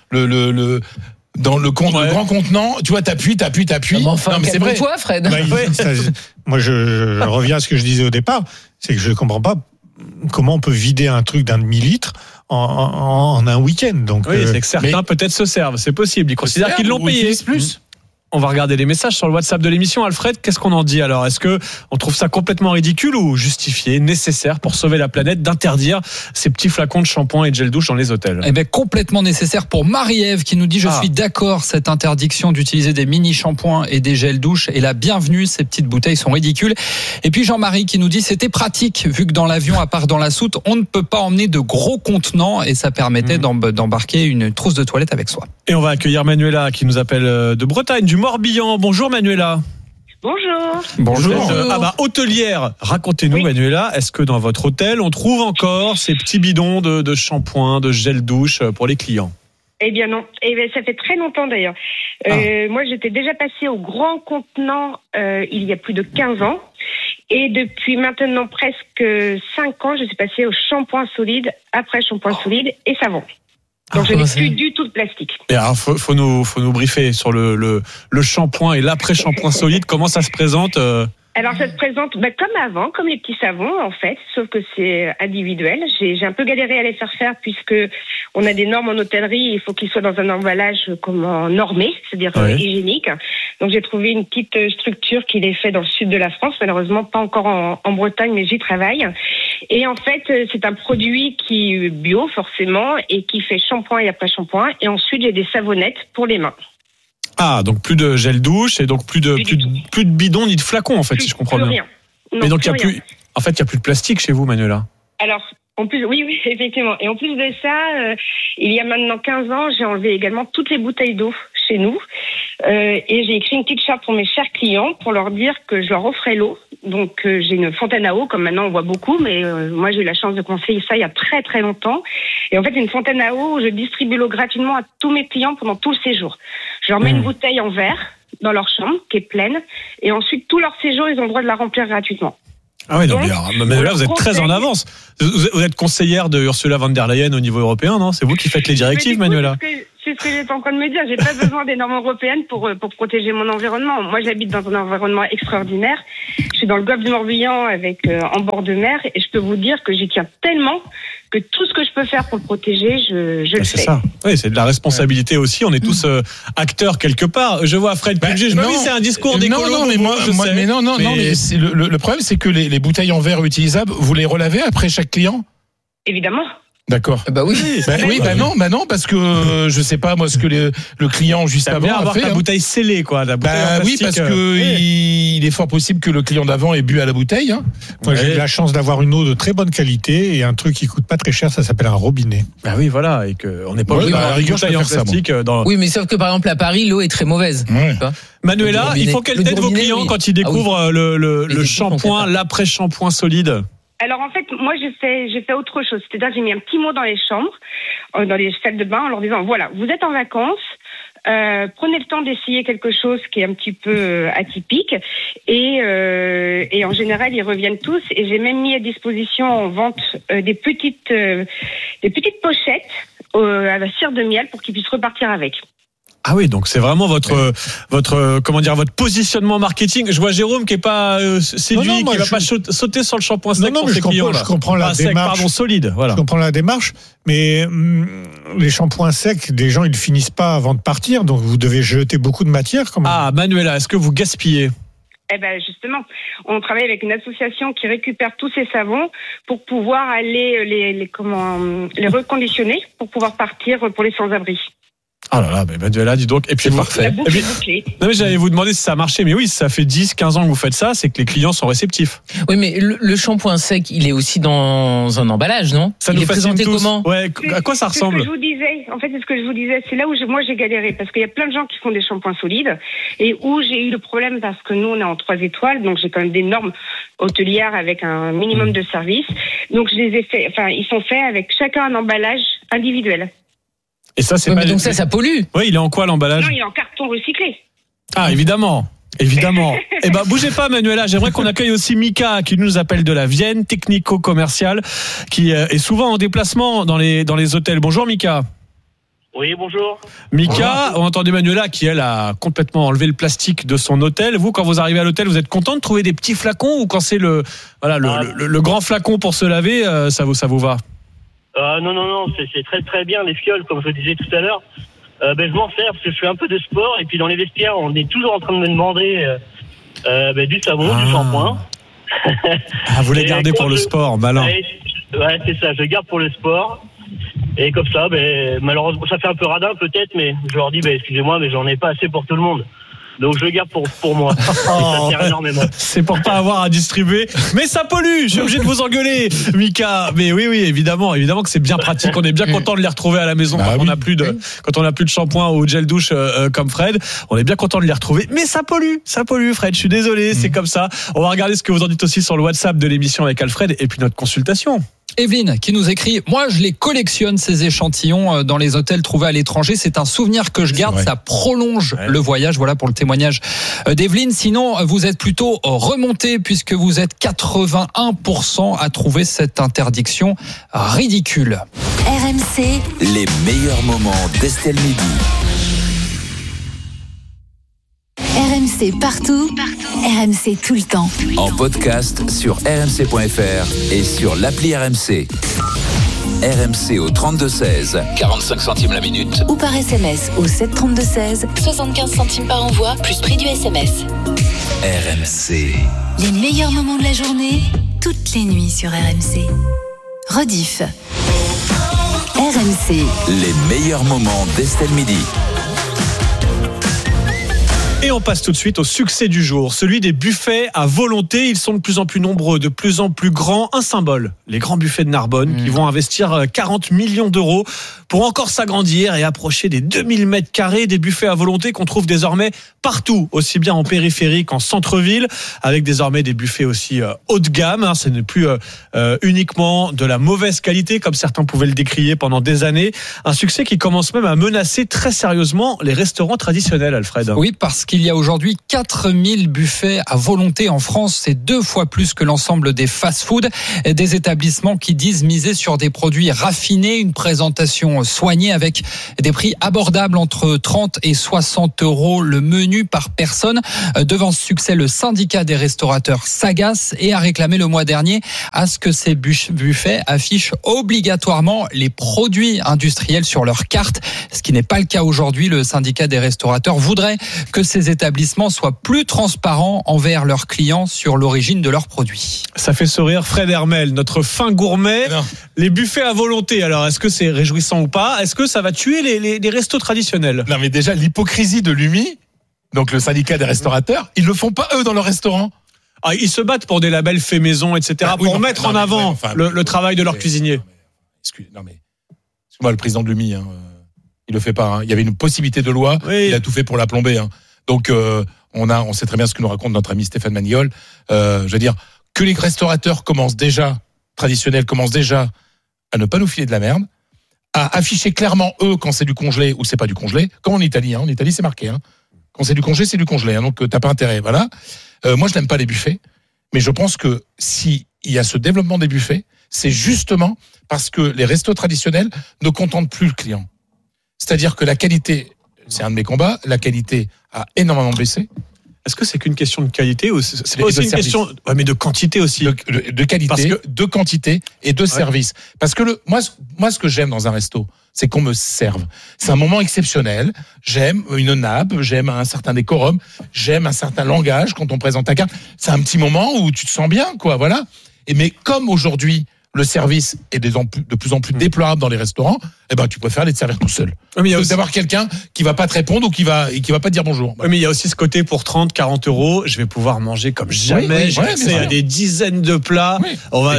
dans le grand contenant, tu vois, t'appuies. Enfin, non, mais c'est vrai. Toi, Fred. Moi, je reviens à ce que je disais au départ, c'est que je comprends pas comment on peut vider un truc d'1 demi-litre en un week-end. Donc, c'est que certains peut-être se servent, c'est possible. Ils considèrent qu'ils l'ont payé. Plus. On va regarder les messages sur le WhatsApp de l'émission. Alfred, qu'est-ce qu'on en dit alors? Est-ce que on trouve ça complètement ridicule ou justifié, nécessaire pour sauver la planète d'interdire ces petits flacons de shampoing et de gel douche dans les hôtels? Eh bien, complètement nécessaire pour Marie-Ève qui nous dit je suis d'accord, cette interdiction d'utiliser des mini shampoings et des gels douche est la bienvenue. Ces petites bouteilles sont ridicules. Et puis Jean-Marie qui nous dit c'était pratique vu que dans l'avion, à part dans la soute, on ne peut pas emmener de gros contenants et ça permettait d'embarquer une trousse de toilette avec soi. Et on va accueillir Manuela qui nous appelle de Bretagne, du Morbihan. Bonjour Manuela. Bonjour. Hôtelière. Racontez-nous Manuela, est-ce que dans votre hôtel on trouve encore ces petits bidons de shampoing, de gel douche pour les clients? Eh bien non. Et ça fait très longtemps d'ailleurs. Moi j'étais déjà passée au grand contenant il y a plus de 15 ans. Et depuis maintenant presque 5 ans, je suis passée au shampoing solide, après shampoing solide et savon. Donc je n'ai plus du tout de plastique. Et alors, faut nous briefer sur le shampoing et l'après-shampoing solide. Comment ça se présente? Alors ça se présente comme avant, comme les petits savons en fait, sauf que c'est individuel. J'ai un peu galéré à les faire puisque on a des normes en hôtellerie, il faut qu'ils soient dans un emballage normé, c'est-à-dire hygiénique. Donc j'ai trouvé une petite structure qui les fait dans le sud de la France, malheureusement pas encore en Bretagne, mais j'y travaille. Et en fait c'est un produit qui est bio forcément et qui fait shampoing et après shampoing. Et ensuite j'ai des savonnettes pour les mains. Ah, donc plus de gel douche et donc plus de bidon ni de flacon en fait, si je comprends bien. Rien. Non, mais donc il y a rien. plus, en fait, il y a plus de plastique chez vous, Manuela. Alors, en plus, oui, effectivement. Et en plus de ça, il y a maintenant 15 ans, j'ai enlevé également toutes les bouteilles d'eau chez nous. Et j'ai écrit une petite charte pour mes chers clients pour leur dire que je leur offrais l'eau. Donc, j'ai une fontaine à eau, comme maintenant on voit beaucoup, mais moi j'ai eu la chance de conseiller ça il y a très très longtemps. Et en fait, une fontaine à eau où je distribue l'eau gratuitement à tous mes clients pendant tout le séjour. Je leur mets une bouteille en verre dans leur chambre qui est pleine. Et ensuite, tout leur séjour, ils ont le droit de la remplir gratuitement. Ah oui, donc, mais là, vous êtes très en avance. Vous êtes conseillère de Ursula von der Leyen au niveau européen, non? C'est vous qui faites les directives, Manuela? C'est ce que j'étais en train de me dire. J'ai pas besoin des normes européennes pour protéger mon environnement. Moi, j'habite dans un environnement extraordinaire. Je suis dans le golfe du Morbihan en bord de mer et je peux vous dire que j'y tiens tellement que tout ce que je peux faire pour le protéger, je le fais. C'est ça. Oui, c'est de la responsabilité aussi. On est tous acteurs quelque part. Je vois Fred Pugé. Je me dis, c'est un discours d'écolo. Non, mais le problème, c'est que les bouteilles en verre utilisables, vous les relavez après chaque client? Évidemment. D'accord. Bah oui. Non, parce que je sais pas moi ce que le client juste avant a fait. La bouteille scellée quoi. La bouteille en plastique, parce que il est fort possible que le client d'avant ait bu à la bouteille. Hein. Moi j'ai eu la chance d'avoir une eau de très bonne qualité et un truc qui coûte pas très cher, ça s'appelle un robinet. Bah oui voilà et que on n'est pas obligé d'avoir une bouteille en plastique dans. Oui mais sauf que par exemple à Paris l'eau est très mauvaise. Ouais. Manuela, il faut qu'elle tête vos clients quand ils découvrent le shampoing, l'après-shampoing solide. Alors en fait, moi j'ai fait autre chose. C'est-à-dire j'ai mis un petit mot dans les chambres, dans les salles de bain, en leur disant voilà, vous êtes en vacances, prenez le temps d'essayer quelque chose qui est un petit peu atypique et en général ils reviennent tous. Et j'ai même mis à disposition en vente des petites pochettes à la cire de miel pour qu'ils puissent repartir avec. Ah oui, donc c'est vraiment votre positionnement marketing. Je vois Jérôme qui est pas séduit, qui va pas sauter sur le shampoing sec pour ses clients. Je comprends la démarche. Solide, voilà. Je comprends la démarche, mais les shampoings secs, des gens ils finissent pas avant de partir, donc vous devez jeter beaucoup de matière quand même. Ah, Manuela, est-ce que vous gaspillez? Eh ben justement, on travaille avec une association qui récupère tous ces savons pour pouvoir aller les reconditionner pour pouvoir partir pour les sans-abri. Ah là là, Manuela, dis donc. Et puis, parfait. Non, mais j'allais vous demander si ça a marché. Mais oui, ça fait 10, 15 ans que vous faites ça, c'est que les clients sont réceptifs. Oui, mais le shampoing sec, il est aussi dans un emballage, non? Ça nous présenté comment? Ouais, à quoi ça ressemble? C'est ce que je vous disais. En fait, c'est ce que je vous disais. C'est là où moi j'ai galéré. Parce qu'il y a plein de gens qui font des shampoings solides. Et où j'ai eu le problème parce que nous, on est en 3 étoiles. Donc, j'ai quand même des normes hôtelières avec un minimum de service. Donc, je les ai fait, ils sont faits avec chacun un emballage individuel. Et ça, c'est pas. Donc ça pollue. Oui, il est en quoi l'emballage? Non, il est en carton recyclé. Ah, évidemment. Eh ben, bougez pas, Manuela. J'aimerais qu'on accueille aussi Mika, qui nous appelle de la Vienne, technico-commercial, qui est souvent en déplacement dans les hôtels. Bonjour, Mika. Oui, bonjour. Mika, on entend Manuela qui, elle, a complètement enlevé le plastique de son hôtel. Vous, quand vous arrivez à l'hôtel, vous êtes content de trouver des petits flacons ou quand c'est le grand flacon pour se laver, ça vous va? Non, c'est très très bien les fioles, comme je le disais tout à l'heure. Je m'en sers parce que je fais un peu de sport et puis dans les vestiaires, on est toujours en train de me demander du savon, du shampoing. Ah, vous les gardez pour le sport, malin. Ouais, c'est ça, je garde pour le sport. Et comme ça, malheureusement, ça fait un peu radin peut-être, mais je leur dis, excusez-moi, mais j'en ai pas assez pour tout le monde. Donc je le garde pour moi. Ça sert énormément. C'est pour pas avoir à distribuer. Mais ça pollue. Je suis obligé de vous engueuler, Mika. Mais oui, évidemment que c'est bien pratique. On est bien content de les retrouver à la maison quand on a plus de shampoing ou de gel douche comme Fred. On est bien content de les retrouver. Mais ça pollue, Fred. Je suis désolé, c'est comme ça. On va regarder ce que vous en dites aussi sur le WhatsApp de l'émission avec Alfred et puis notre consultation. Evelyne qui nous écrit: moi je les collectionne ces échantillons dans les hôtels trouvés à l'étranger, c'est un souvenir que je garde, ça prolonge le voyage. Voilà pour le témoignage d'Evelyne. Sinon vous êtes plutôt remonté puisque vous êtes 81% à trouver cette interdiction ridicule. RMC, les meilleurs moments d'Estelle Midi. RMC RMC partout, RMC tout le temps. En podcast sur rmc.fr et sur l'appli RMC. RMC au 32-16, 45 centimes la minute. Ou par SMS au 732-16, 75 centimes par envoi, plus prix du SMS. RMC. Les meilleurs moments de la journée, toutes les nuits sur RMC. Rediff. RMC. Les meilleurs moments d'Estelle Midi. Et on passe tout de suite au succès du jour, celui des buffets à volonté. Ils sont de plus en plus nombreux, de plus en plus grands. Un symbole, les grands buffets de Narbonne qui vont investir 40 millions d'euros pour encore s'agrandir et approcher des 2000 mètres carrés. Des buffets à volonté qu'on trouve désormais partout, aussi bien en périphérie qu'en centre-ville, avec désormais des buffets aussi haut de gamme. Ce n'est plus uniquement de la mauvaise qualité comme certains pouvaient le décrier pendant des années. Un succès qui commence même à menacer très sérieusement les restaurants traditionnels, Alfred. Oui, parce qu'il y a aujourd'hui 4000 buffets à volonté en France. C'est 2 fois plus que l'ensemble des fast-food. Des établissements qui disent miser sur des produits raffinés, une présentation soignée avec des prix abordables entre 30 et 60 euros le menu par personne. Devant ce succès, le syndicat des restaurateurs s'agace et a réclamé le mois dernier à ce que ces buffets affichent obligatoirement les produits industriels sur leur carte, ce qui n'est pas le cas aujourd'hui. Le syndicat des restaurateurs voudrait que ces établissements soient plus transparents envers leurs clients sur l'origine de leurs produits. Ça fait sourire Fred Hermel, notre fin gourmet. Les buffets à volonté, alors est-ce que c'est réjouissant ou pas ? Est-ce que ça va tuer les restos traditionnels ? Non mais déjà l'hypocrisie de l'UMI, donc le syndicat des restaurateurs, ils le font pas eux dans leur restaurant. Ah, ils se battent pour des labels faits maison, etc. Pour mettre en avant le travail de leurs cuisiniers. Excuse-moi, le président de l'UMI, il le fait pas. Il y avait une possibilité de loi, il a tout fait pour la plomber. Donc on sait très bien ce que nous raconte notre ami Stéphane Maniol. Je veux dire que les restaurateurs traditionnels commencent déjà à ne pas nous filer de la merde, à afficher clairement eux quand c'est du congelé ou c'est pas du congelé, comme en Italie. En Italie c'est marqué. Quand c'est du congelé, c'est du congelé. Donc t'as pas intérêt. Voilà. Moi je n'aime pas les buffets, mais je pense que si il y a ce développement des buffets, c'est justement parce que les restos traditionnels ne contentent plus le client. C'est-à-dire que la qualité, c'est un de mes combats, la qualité a énormément baissé. Est-ce que c'est qu'une question de qualité ou c'est pas aussi une question mais de quantité aussi de qualité, de quantité et de service. Parce que moi ce que j'aime dans un resto, c'est qu'on me serve. C'est un moment exceptionnel. J'aime une nappe, j'aime un certain décorum, j'aime un certain langage quand on présente ta carte. C'est un petit moment où tu te sens bien, quoi. Voilà. Mais comme aujourd'hui le service est de plus en plus déplorable dans les restaurants, tu préfères aller te servir tout seul. Mais il y a aussi d'avoir quelqu'un qui va pas te répondre ou qui va pas te dire bonjour. Oui, mais il y a aussi ce côté pour 30, 40 euros, je vais pouvoir manger comme jamais. J'ai accès à des dizaines de plats. Oui,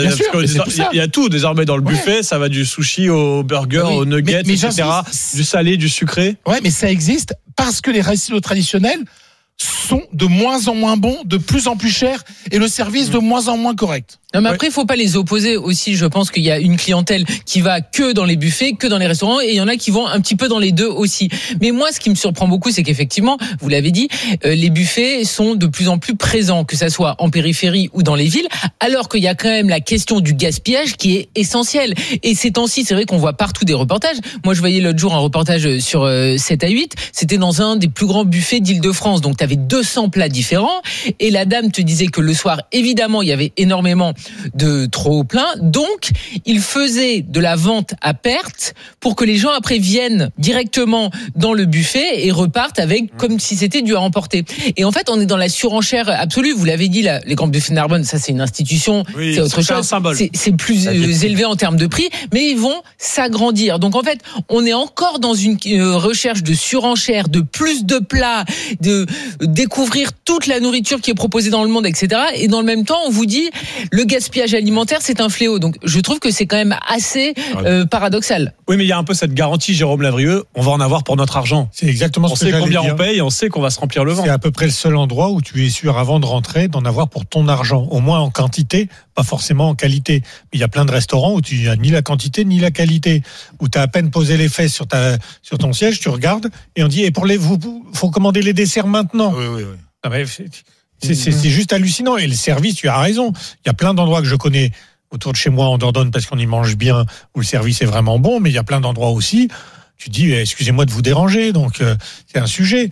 il y a tout désormais dans le buffet. Ça va du sushi au burger, au nuggets, etc. Du salé, du sucré. Ouais, mais ça existe parce que les restos traditionnels sont de moins en moins bons, de plus en plus chers et le service de moins en moins correct. Non, mais après, il faut pas les opposer aussi. Je pense qu'il y a une clientèle qui va que dans les buffets, que dans les restaurants, et il y en a qui vont un petit peu dans les deux aussi. Mais moi, ce qui me surprend beaucoup, c'est qu'effectivement, vous l'avez dit, les buffets sont de plus en plus présents, que ça soit en périphérie ou dans les villes, alors qu'il y a quand même la question du gaspillage qui est essentielle. Et ces temps-ci, c'est vrai qu'on voit partout des reportages. Moi, je voyais l'autre jour un reportage sur 7 à 8. C'était dans un des plus grands buffets d'Île-de-France. Donc, tu avais 200 plats différents. Et la dame te disait que le soir, évidemment, il y avait énormément de trop plein, donc il faisait de la vente à perte pour que les gens après viennent directement dans le buffet et repartent avec comme si c'était du à emporter. Et en fait, on est dans la surenchère absolue. Vous l'avez dit, les grands buffets de Narbonne, ça c'est une institution, c'est autre chose. Un symbole. C'est plus élevé en termes de prix, mais ils vont s'agrandir. Donc en fait, on est encore dans une recherche de surenchère, de plus de plats, de découvrir toute la nourriture qui est proposée dans le monde, etc. Et dans le même temps, on vous dit le gaspillage alimentaire, c'est un fléau. Donc, je trouve que c'est quand même assez paradoxal. Oui, mais il y a un peu cette garantie, Jérôme Lavrieux, on va en avoir pour notre argent. C'est exactement ce que j'allais dire. On sait combien on paye, on sait qu'on va se remplir le ventre. C'est à peu près le seul endroit où tu es sûr, avant de rentrer, d'en avoir pour ton argent. Au moins en quantité, pas forcément en qualité. Mais il y a plein de restaurants où tu n'as ni la quantité, ni la qualité. Où tu as à peine posé les fesses sur ton siège, tu regardes, et on dit, faut commander les desserts maintenant. Oui. Ah ben, c'est juste hallucinant. Et le service, tu as raison. Il y a plein d'endroits que je connais autour de chez moi en Dordogne parce qu'on y mange bien, où le service est vraiment bon, mais il y a plein d'endroits aussi. tu dis excusez-moi de vous déranger, donc c'est un sujet.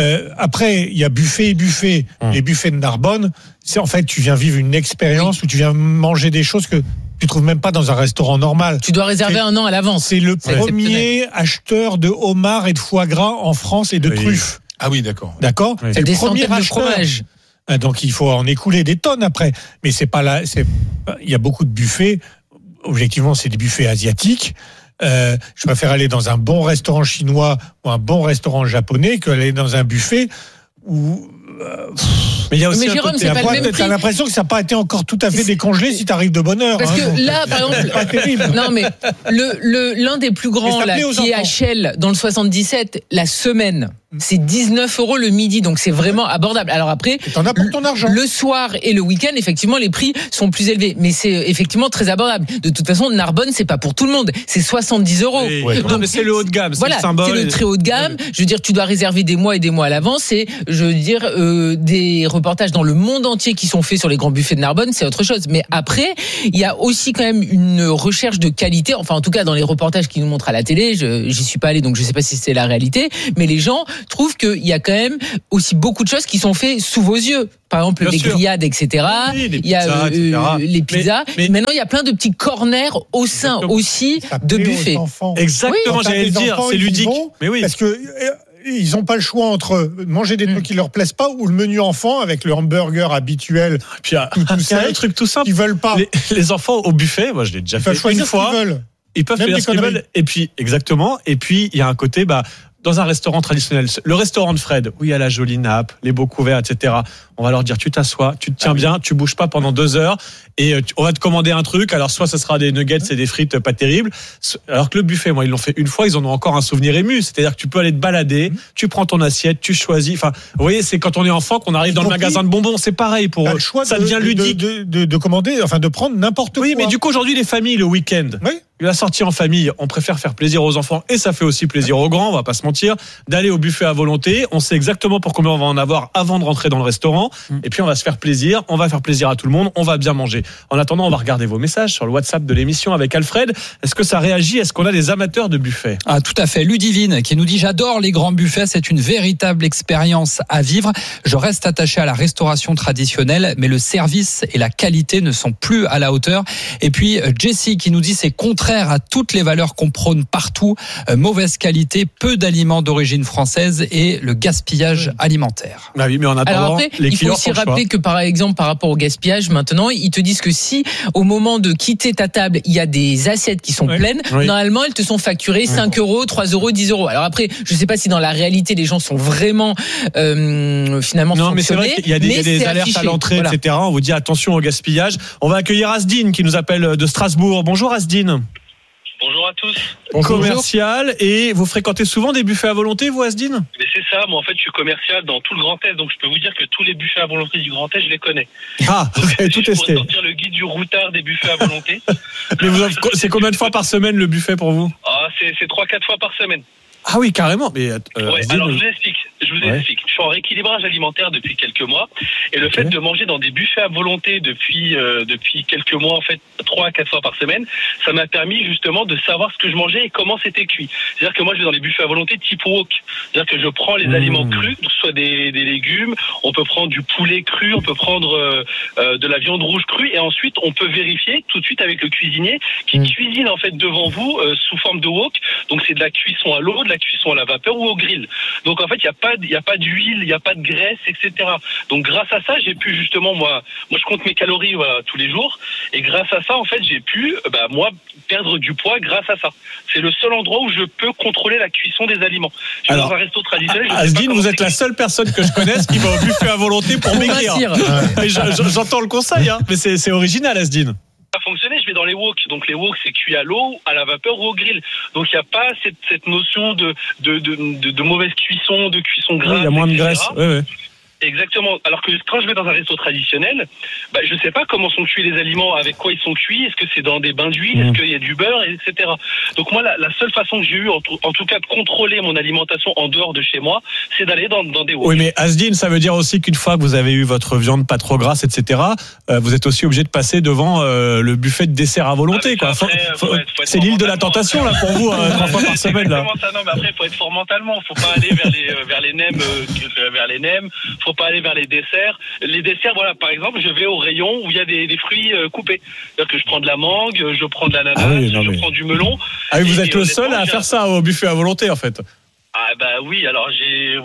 Après, il y a buffet et buffet. Les buffets de Narbonne, c'est en fait tu viens vivre une expérience où tu viens manger des choses que tu trouves même pas dans un restaurant normal. Tu dois réserver un an à l'avance. C'est le premier acheteur de homard et de foie gras en France et de truffes. Ah oui, d'accord. D'accord. C'est le premier acheteur. De fromage. Donc il faut en écouler des tonnes après. Mais c'est pas là. Il y a beaucoup de buffets. Objectivement, c'est des buffets asiatiques. Je préfère aller dans un bon restaurant chinois ou un bon restaurant japonais qu'aller dans un buffet où. Mais il y a aussi Jérôme, c'est pas le même prix. T'as l'impression que ça n'a pas été encore tout à fait décongelé si t'arrives de bonne heure. Parce que là, par exemple, c'est pas terrible. Non, mais l'un des plus grands là, qui est à Chelles dans le 77, la semaine, c'est 19 € le midi, donc c'est vraiment abordable. Alors après, t'en as pour ton argent. Le soir et le week-end, effectivement, les prix sont plus élevés, mais c'est effectivement très abordable. De toute façon, Narbonne, c'est pas pour tout le monde, c'est 70 €. Oui. Donc mais c'est le haut de gamme, voilà, c'est le symbole. C'est le très haut de gamme. Je veux dire, tu dois réserver des mois et des mois à l'avance. Et je veux dire, des reportages dans le monde entier qui sont faits sur les grands buffets de Narbonne, c'est autre chose. Mais après, il y a aussi quand même une recherche de qualité. Enfin, en tout cas, dans les reportages qui nous montrent à la télé, j'y suis pas allé, donc je sais pas si c'est la réalité. Mais les gens trouvent qu'il y a quand même aussi beaucoup de choses qui sont faites sous vos yeux. Par exemple, les grillades, etc. Oui, il y a les pizzas. Mais maintenant, il y a plein de petits corners au sein aussi de buffets. Exactement, j'allais le dire, c'est ludique. Mais oui. Parce que ils n'ont pas le choix entre manger des trucs qui leur plaisent pas ou le menu enfant avec le hamburger habituel. Puis il y a un truc tout simple. Ils veulent pas. Les enfants au buffet, moi je l'ai déjà fait une fois. Ils peuvent choisir ce qu'ils veulent. Et puis exactement. Et puis il y a un côté dans un restaurant traditionnel, le restaurant de Fred, où il y a la jolie nappe, les beaux couverts, etc. On va leur dire, tu t'assois, tu te tiens bien, tu bouges pas pendant 2 heures, et on va te commander un truc. Alors soit ce sera des nuggets et des frites pas terribles, alors que le buffet, moi ils l'ont fait une fois, ils en ont encore un souvenir ému. C'est-à-dire que tu peux aller te balader, tu prends ton assiette, tu choisis. Enfin, vous voyez, c'est quand on est enfant qu'on arrive dans le magasin de bonbons, c'est pareil pour eux. Ça devient ludique de commander, enfin de prendre n'importe quoi. Oui, mais du coup aujourd'hui les familles le week-end. Oui. La sortie en famille, on préfère faire plaisir aux enfants et ça fait aussi plaisir aux grands, on va pas se mentir, d'aller au buffet à volonté. On sait exactement pour combien on va en avoir avant de rentrer dans le restaurant. Et puis on va se faire plaisir, on va faire plaisir à tout le monde, on va bien manger. En attendant, on va regarder vos messages sur le WhatsApp de l'émission avec Alfred. Est-ce que ça réagit? Est-ce qu'on a des amateurs de buffet? Ah, tout à fait. Ludivine qui nous dit: j'adore les grands buffets, c'est une véritable expérience à vivre. Je reste attaché à la restauration traditionnelle, mais le service et la qualité ne sont plus à la hauteur. Et puis Jessie qui nous dit: c'est contraire à toutes les valeurs qu'on prône partout, mauvaise qualité, peu d'aliments d'origine française et le gaspillage alimentaire. Ah oui, mais en attendant, alors après, il faut aussi rappeler que par exemple par rapport au gaspillage, maintenant ils te disent que si au moment de quitter ta table il y a des assiettes qui sont pleines, normalement elles te sont facturées 5 €, 3 €, 10 €. Alors après, je sais pas si dans la réalité les gens sont vraiment finalement non, mais c'est vrai qu'il y a des alertes affiché, à l'entrée, voilà. etc. On vous dit attention au gaspillage. On va accueillir Asdine qui nous appelle de Strasbourg. Bonjour Asdine. Bonjour à tous. Commercial, et vous fréquentez souvent des buffets à volonté, vous, Asdine? Mais c'est ça, moi en fait je suis commercial dans tout le Grand Est, donc je peux vous dire que tous les buffets à volonté du Grand Est, je les connais. Ah, vous avez tout testé. Je pourrais sortir le guide du routard des buffets à volonté. Mais c'est combien de fois par semaine le buffet pour vous? C'est 3-4 fois par semaine. Ah oui, carrément. Mais alors je vous explique. Je suis en rééquilibrage alimentaire depuis quelques mois, et le fait de manger dans des buffets à volonté depuis quelques mois, en fait 3 à 4 fois par semaine, ça m'a permis justement de savoir ce que je mangeais et comment c'était cuit. C'est-à-dire que moi je vais dans les buffets à volonté type wok. C'est-à-dire que je prends les aliments crus, que ce soit des légumes, on peut prendre du poulet cru, on peut prendre de la viande rouge crue, et ensuite on peut vérifier tout de suite avec le cuisinier qui cuisine en fait devant vous sous forme de wok. Donc c'est de la cuisson à l'eau, de la cuisson à la vapeur ou au grill. Donc en fait il n'y a pas d'huile, il n'y a pas de graisse, etc. Donc grâce à ça, j'ai pu justement, moi je compte mes calories tous les jours, et grâce à ça, en fait, j'ai pu, moi, perdre du poids grâce à ça. C'est le seul endroit où je peux contrôler la cuisson des aliments. Je suis dans un resto traditionnel. Asdine, vous êtes la seule personne que je connaisse qui va au buffet à volonté pour maigrir. Et j'entends le conseil, hein, mais c'est original, Asdine. Fonctionner, je vais dans les wok. Donc les wok, c'est cuit à l'eau, à la vapeur ou au grill. Donc il n'y a pas cette notion de mauvaise cuisson, de cuisson grasse. Il y a moins de graisse. Exactement. Alors que quand je vais dans un resto traditionnel, je sais pas comment sont cuits les aliments, avec quoi ils sont cuits, est-ce que c'est dans des bains d'huile, est-ce qu'il y a du beurre, etc. Donc moi, la seule façon que j'ai eu, en tout cas, de contrôler mon alimentation en dehors de chez moi, c'est d'aller dans des wok. Oui, mais Asdine, ça veut dire aussi qu'une fois que vous avez eu votre viande pas trop grasse, etc., vous êtes aussi obligé de passer devant le buffet de dessert à volonté. Quoi. C'est l'île de la tentation là pour vous, 3 fois par semaine. Là. Ça, non, mais après, il faut être fort mentalement. Faut pas aller vers les nems, faut pas aller vers les desserts. Les desserts, voilà, par exemple, je vais au rayon où il y a des fruits coupés. C'est-à-dire que je prends de la mangue, je prends de l'ananas, je prends du melon. Ah oui, vous êtes le seul à faire ça au buffet à volonté, en fait. Ah oui, alors j'ai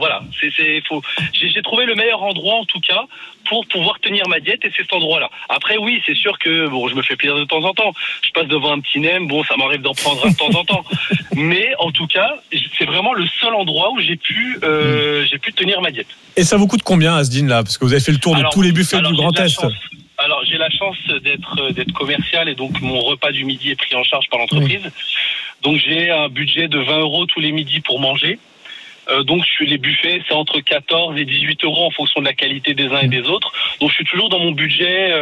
trouvé le meilleur endroit en tout cas pour pouvoir tenir ma diète, et c'est cet endroit-là. Après oui, c'est sûr que je me fais plaisir de temps en temps. Je passe devant un petit nem, ça m'arrive d'en prendre un de temps en temps. Mais en tout cas, c'est vraiment le seul endroit où j'ai pu tenir ma diète. Et ça vous coûte combien, Asdine, là, parce que vous avez fait le tour de tous les buffets du Grand Est. Alors j'ai la chance d'être commercial, et donc mon repas du midi est pris en charge par l'entreprise. Donc j'ai un budget de 20 € tous les midis pour manger. Donc les buffets, c'est entre 14 et 18 € en fonction de la qualité des uns et des autres. Donc je suis toujours dans mon budget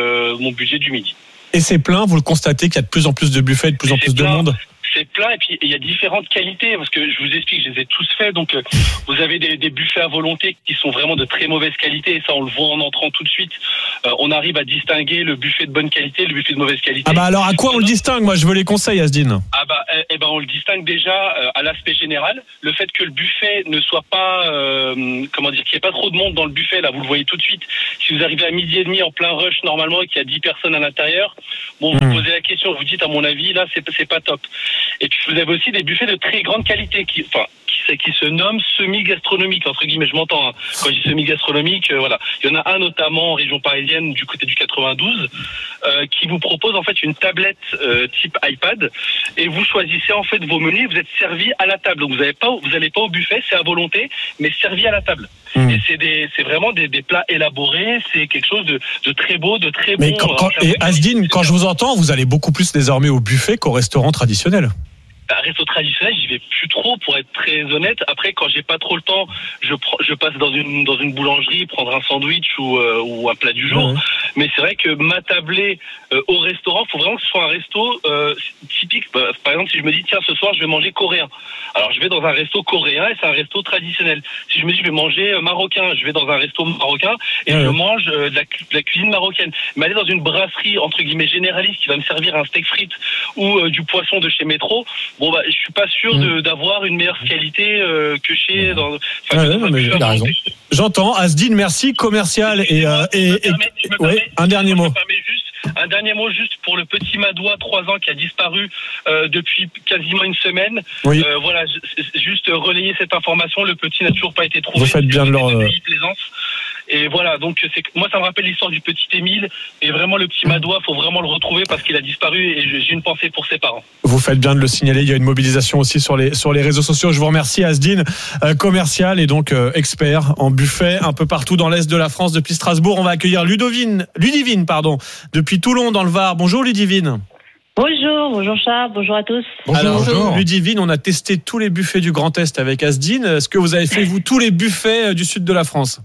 du midi. Et c'est plein, vous le constatez qu'il y a de plus en plus de buffets, de plus en plus de monde? C'est plein, et puis il y a différentes qualités, parce que je vous explique, je les ai tous faits. Donc vous avez des buffets à volonté qui sont vraiment de très mauvaise qualité, et ça on le voit en entrant tout de suite. On arrive à distinguer le buffet de bonne qualité, le buffet de mauvaise qualité. Ah alors à quoi on le distingue? Moi je veux les conseils, Asdine. On le distingue déjà à l'aspect général. Le fait que le buffet ne soit pas, qu'il n'y ait pas trop de monde dans le buffet, là vous le voyez tout de suite. Si vous arrivez à 12h30 en plein rush normalement et qu'il y a 10 personnes à l'intérieur, vous posez la question, vous dites à mon avis là c'est pas top. Et puis vous avez aussi des buffets de très grande qualité qui se nomment semi-gastronomiques, entre guillemets, je m'entends. Hein. Quand je dis semi-gastronomique, voilà. Il y en a un notamment en région parisienne, du côté du 92, qui vous propose en fait une tablette type iPad, et vous choisissez en fait vos menus, vous êtes servi à la table. Donc vous n'allez pas au buffet, c'est à volonté, mais servi à la table. Et c'est vraiment des plats élaborés, c'est quelque chose de très beau, de très bon. Et Asdine, quand je vous entends, vous allez beaucoup plus désormais au buffet qu'au restaurant traditionnel. Resto traditionnel, j'y vais plus trop, pour être très honnête. Après, quand j'ai pas trop le temps, je passe dans une boulangerie, prendre un sandwich ou un plat du jour. Mais c'est vrai que m'attabler au restaurant, faut vraiment que ce soit un resto typique. Par exemple, si je me dis tiens, ce soir je vais manger coréen, alors je vais dans un resto coréen et c'est un resto traditionnel. Si je me dis je vais manger marocain, je vais dans un resto marocain et je mange de la cuisine marocaine. Mais aller dans une brasserie entre guillemets généraliste qui va me servir un steak frites ou du poisson de chez Métro, je suis pas sûr d'avoir une meilleure qualité que chez. Mais il a raison. J'entends. Asdine, merci. Commercial un dernier mot. Un dernier mot juste pour le petit Madois, 3 ans, qui a disparu depuis quasiment une semaine. Voilà, juste relayer cette information. Le petit n'a toujours pas été trouvé. Vous faites bien de leur. Et voilà, donc moi ça me rappelle l'histoire du petit Émile, et vraiment le petit Madois, faut vraiment le retrouver parce qu'il a disparu, et j'ai une pensée pour ses parents. Vous faites bien de le signaler, il y a une mobilisation aussi sur les réseaux sociaux. Je vous remercie, Asdine, commercial et donc expert en buffet un peu partout dans l'Est de la France. Depuis Strasbourg, on va accueillir Ludivine, depuis Toulon dans le Var. Bonjour Ludivine. Bonjour Charles, bonjour à tous. Alors, Ludivine, on a testé tous les buffets du Grand Est avec Asdine. Est-ce que vous avez fait, vous, tous les buffets du sud de la France?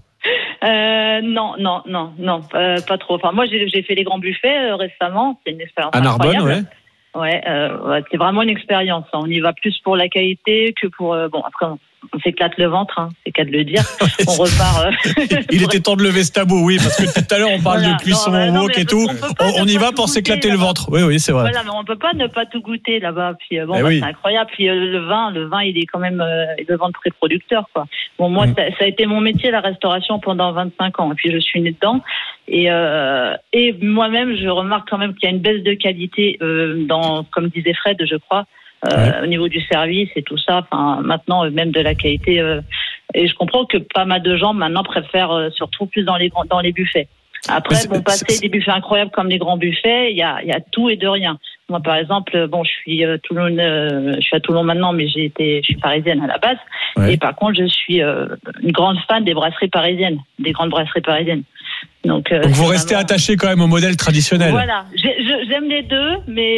Non, pas trop. Enfin, moi, j'ai fait les grands buffets récemment. C'est une expérience à Narbonne, incroyable. Ouais, c'est vraiment une expérience. On y va plus pour la qualité que pour. Après, on s'éclate le ventre, hein, c'est qu'à de le dire. On repart. Il était temps de lever ce tabou, oui, parce que tout à l'heure on parle de cuisson wok et tout. On y va pour s'éclater le ventre. Oui, c'est vrai. Voilà, mais on peut pas ne pas tout goûter là-bas. Puis c'est incroyable. Puis le vin, il est quand même le vin très producteur, quoi. Bon, moi, ça a été mon métier, la restauration, pendant 25 ans. Et puis je suis née dedans. Et moi-même, je remarque quand même qu'il y a une baisse de qualité comme disait Fred, je crois. Au niveau du service et tout ça, enfin maintenant même de la qualité, et je comprends que pas mal de gens maintenant préfèrent se retrouver plus dans les buffets. Après, passer des buffets incroyables comme les grands buffets, il y a tout et de rien. Moi par exemple, je suis à Toulon maintenant, mais je suis parisienne à la base, et par contre je suis une grande fan des brasseries parisiennes, des grandes brasseries parisiennes. Donc vous restez attaché quand même au modèle traditionnel. Voilà, j'aime les deux,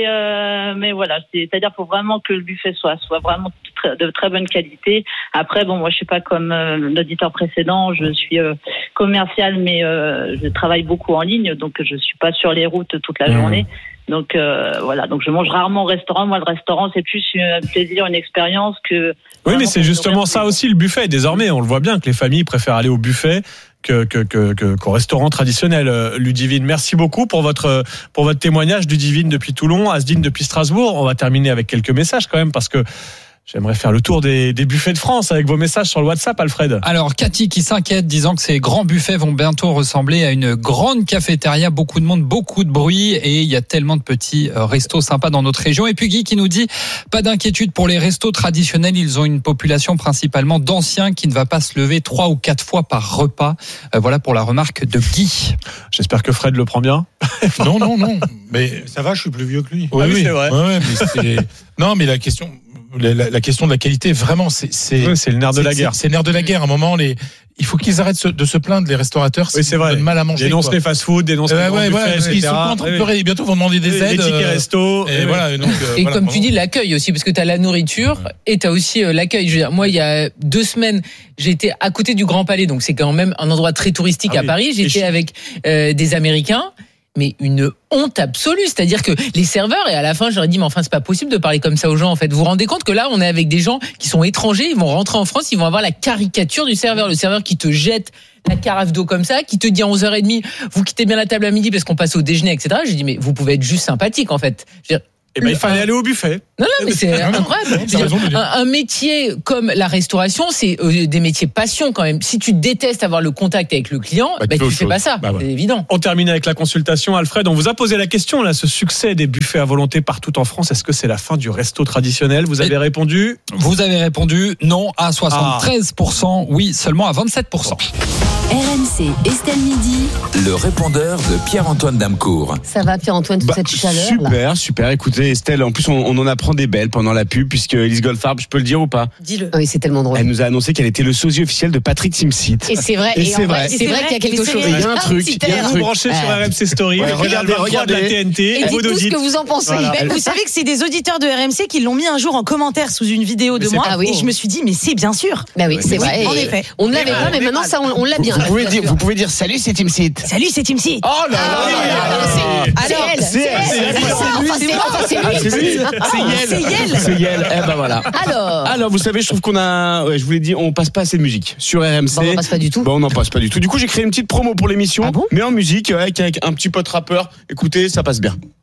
mais voilà, c'est-à-dire faut vraiment que le buffet soit vraiment de très bonne qualité. Après, bon, moi je suis pas comme l'auditeur précédent, je suis commercial, mais je travaille beaucoup en ligne, donc je suis pas sur les routes toute la journée. Donc voilà, donc je mange rarement au restaurant. Moi, le restaurant, c'est plus un plaisir, une expérience que. Oui, mais c'est justement ça aussi le buffet. Désormais, on le voit bien que les familles préfèrent aller au buffet qu'au restaurant traditionnel. Ludivine, merci beaucoup pour votre témoignage. Ludivine depuis Toulon, Asdine depuis Strasbourg. On va terminer avec quelques messages quand même parce que j'aimerais faire le tour des buffets de France avec vos messages sur le WhatsApp, Alfred. Alors, Cathy qui s'inquiète, disant que ces grands buffets vont bientôt ressembler à une grande cafétéria. Beaucoup de monde, beaucoup de bruit et il y a tellement de petits restos sympas dans notre région. Et puis Guy qui nous dit, pas d'inquiétude pour les restos traditionnels. Ils ont une population principalement d'anciens qui ne va pas se lever 3 ou 4 fois par repas. Voilà pour la remarque de Guy. J'espère que Fred le prend bien. Non. Mais ça va, je suis plus vieux que lui. Oui, c'est vrai. Ouais, mais non, mais la question de la qualité, vraiment, c'est le nerf de la guerre. C'est le nerf de la guerre. À un moment, il faut qu'ils arrêtent de se plaindre, les restaurateurs. Oui, c'est vrai. Mal à manger. Dénonce les fast-food, dénonce les grands buffets, parce qu'ils sont en train de pleurer. Bientôt, vont demander des aides. Les tickets resto. Et voilà. Donc, et comme tu dis, l'accueil aussi, parce que tu as la nourriture et tu as aussi l'accueil. Je veux dire, moi, il y a 2 semaines, j'étais à côté du Grand Palais, donc c'est quand même un endroit très touristique à Paris. J'étais avec des Américains. Mais une honte absolue, c'est-à-dire que les serveurs, et à la fin j'aurais dit mais enfin c'est pas possible de parler comme ça aux gens en fait. Vous vous rendez compte que là on est avec des gens qui sont étrangers, ils vont rentrer en France, ils vont avoir la caricature du serveur, le serveur qui te jette la carafe d'eau comme ça, qui te dit à 11h30 vous quittez bien la table à midi parce qu'on passe au déjeuner, etc. J'ai dit mais vous pouvez être juste sympathique en fait. Il fallait aller au buffet. Non, mais c'est incroyable. Un métier comme la restauration, c'est des métiers passion quand même. Si tu détestes avoir le contact avec le client, tu fais pas ça. C'est évident. On termine avec la consultation. Alfred, on vous a posé la question, là, ce succès des buffets à volonté partout en France, est-ce que c'est la fin du resto traditionnel? Vous avez répondu? Vous avez répondu non à 73%, oui seulement à 27%. RMC, Estelle Midi. Le répondeur de Pierre-Antoine Damecourt. Ça va, Pierre-Antoine, toute cette chaleur? Super. Écoutez, Estelle, en plus, on en apprend des belles pendant la pub, puisque Elise Goldfarb, je peux le dire ou pas? Dis-le. Oui, c'est tellement drôle. Elle nous a annoncé qu'elle était le sosie officiel de Patrick Timsit. Et c'est vrai. C'est vrai qu'il y a quelque chose. Il y a un truc. Vous branchez sur RMC Story. Regardez la TNT. Et dites-nous ce que vous en pensez. Vous savez que c'est des auditeurs de RMC qui l'ont mis un jour en commentaire sous une vidéo de moi. Et je me suis dit, mais c'est bien sûr. Bah oui, c'est vrai. En effet. On ne l'avait pas, mais maintenant, ça, on l'a bien. Vous pouvez dire salut, c'est Timsit. Salut, c'est Timsit. Oh là là. C'est Yel. Eh ben voilà. Alors, vous savez, je trouve qu'on a, je vous l'ai dit, on passe pas assez de musique sur RMC. On n'en passe pas du tout. On n'en passe pas du tout. Du coup, j'ai créé une petite promo pour l'émission, mais en musique avec un petit pote rappeur. Écoutez, ça passe bien.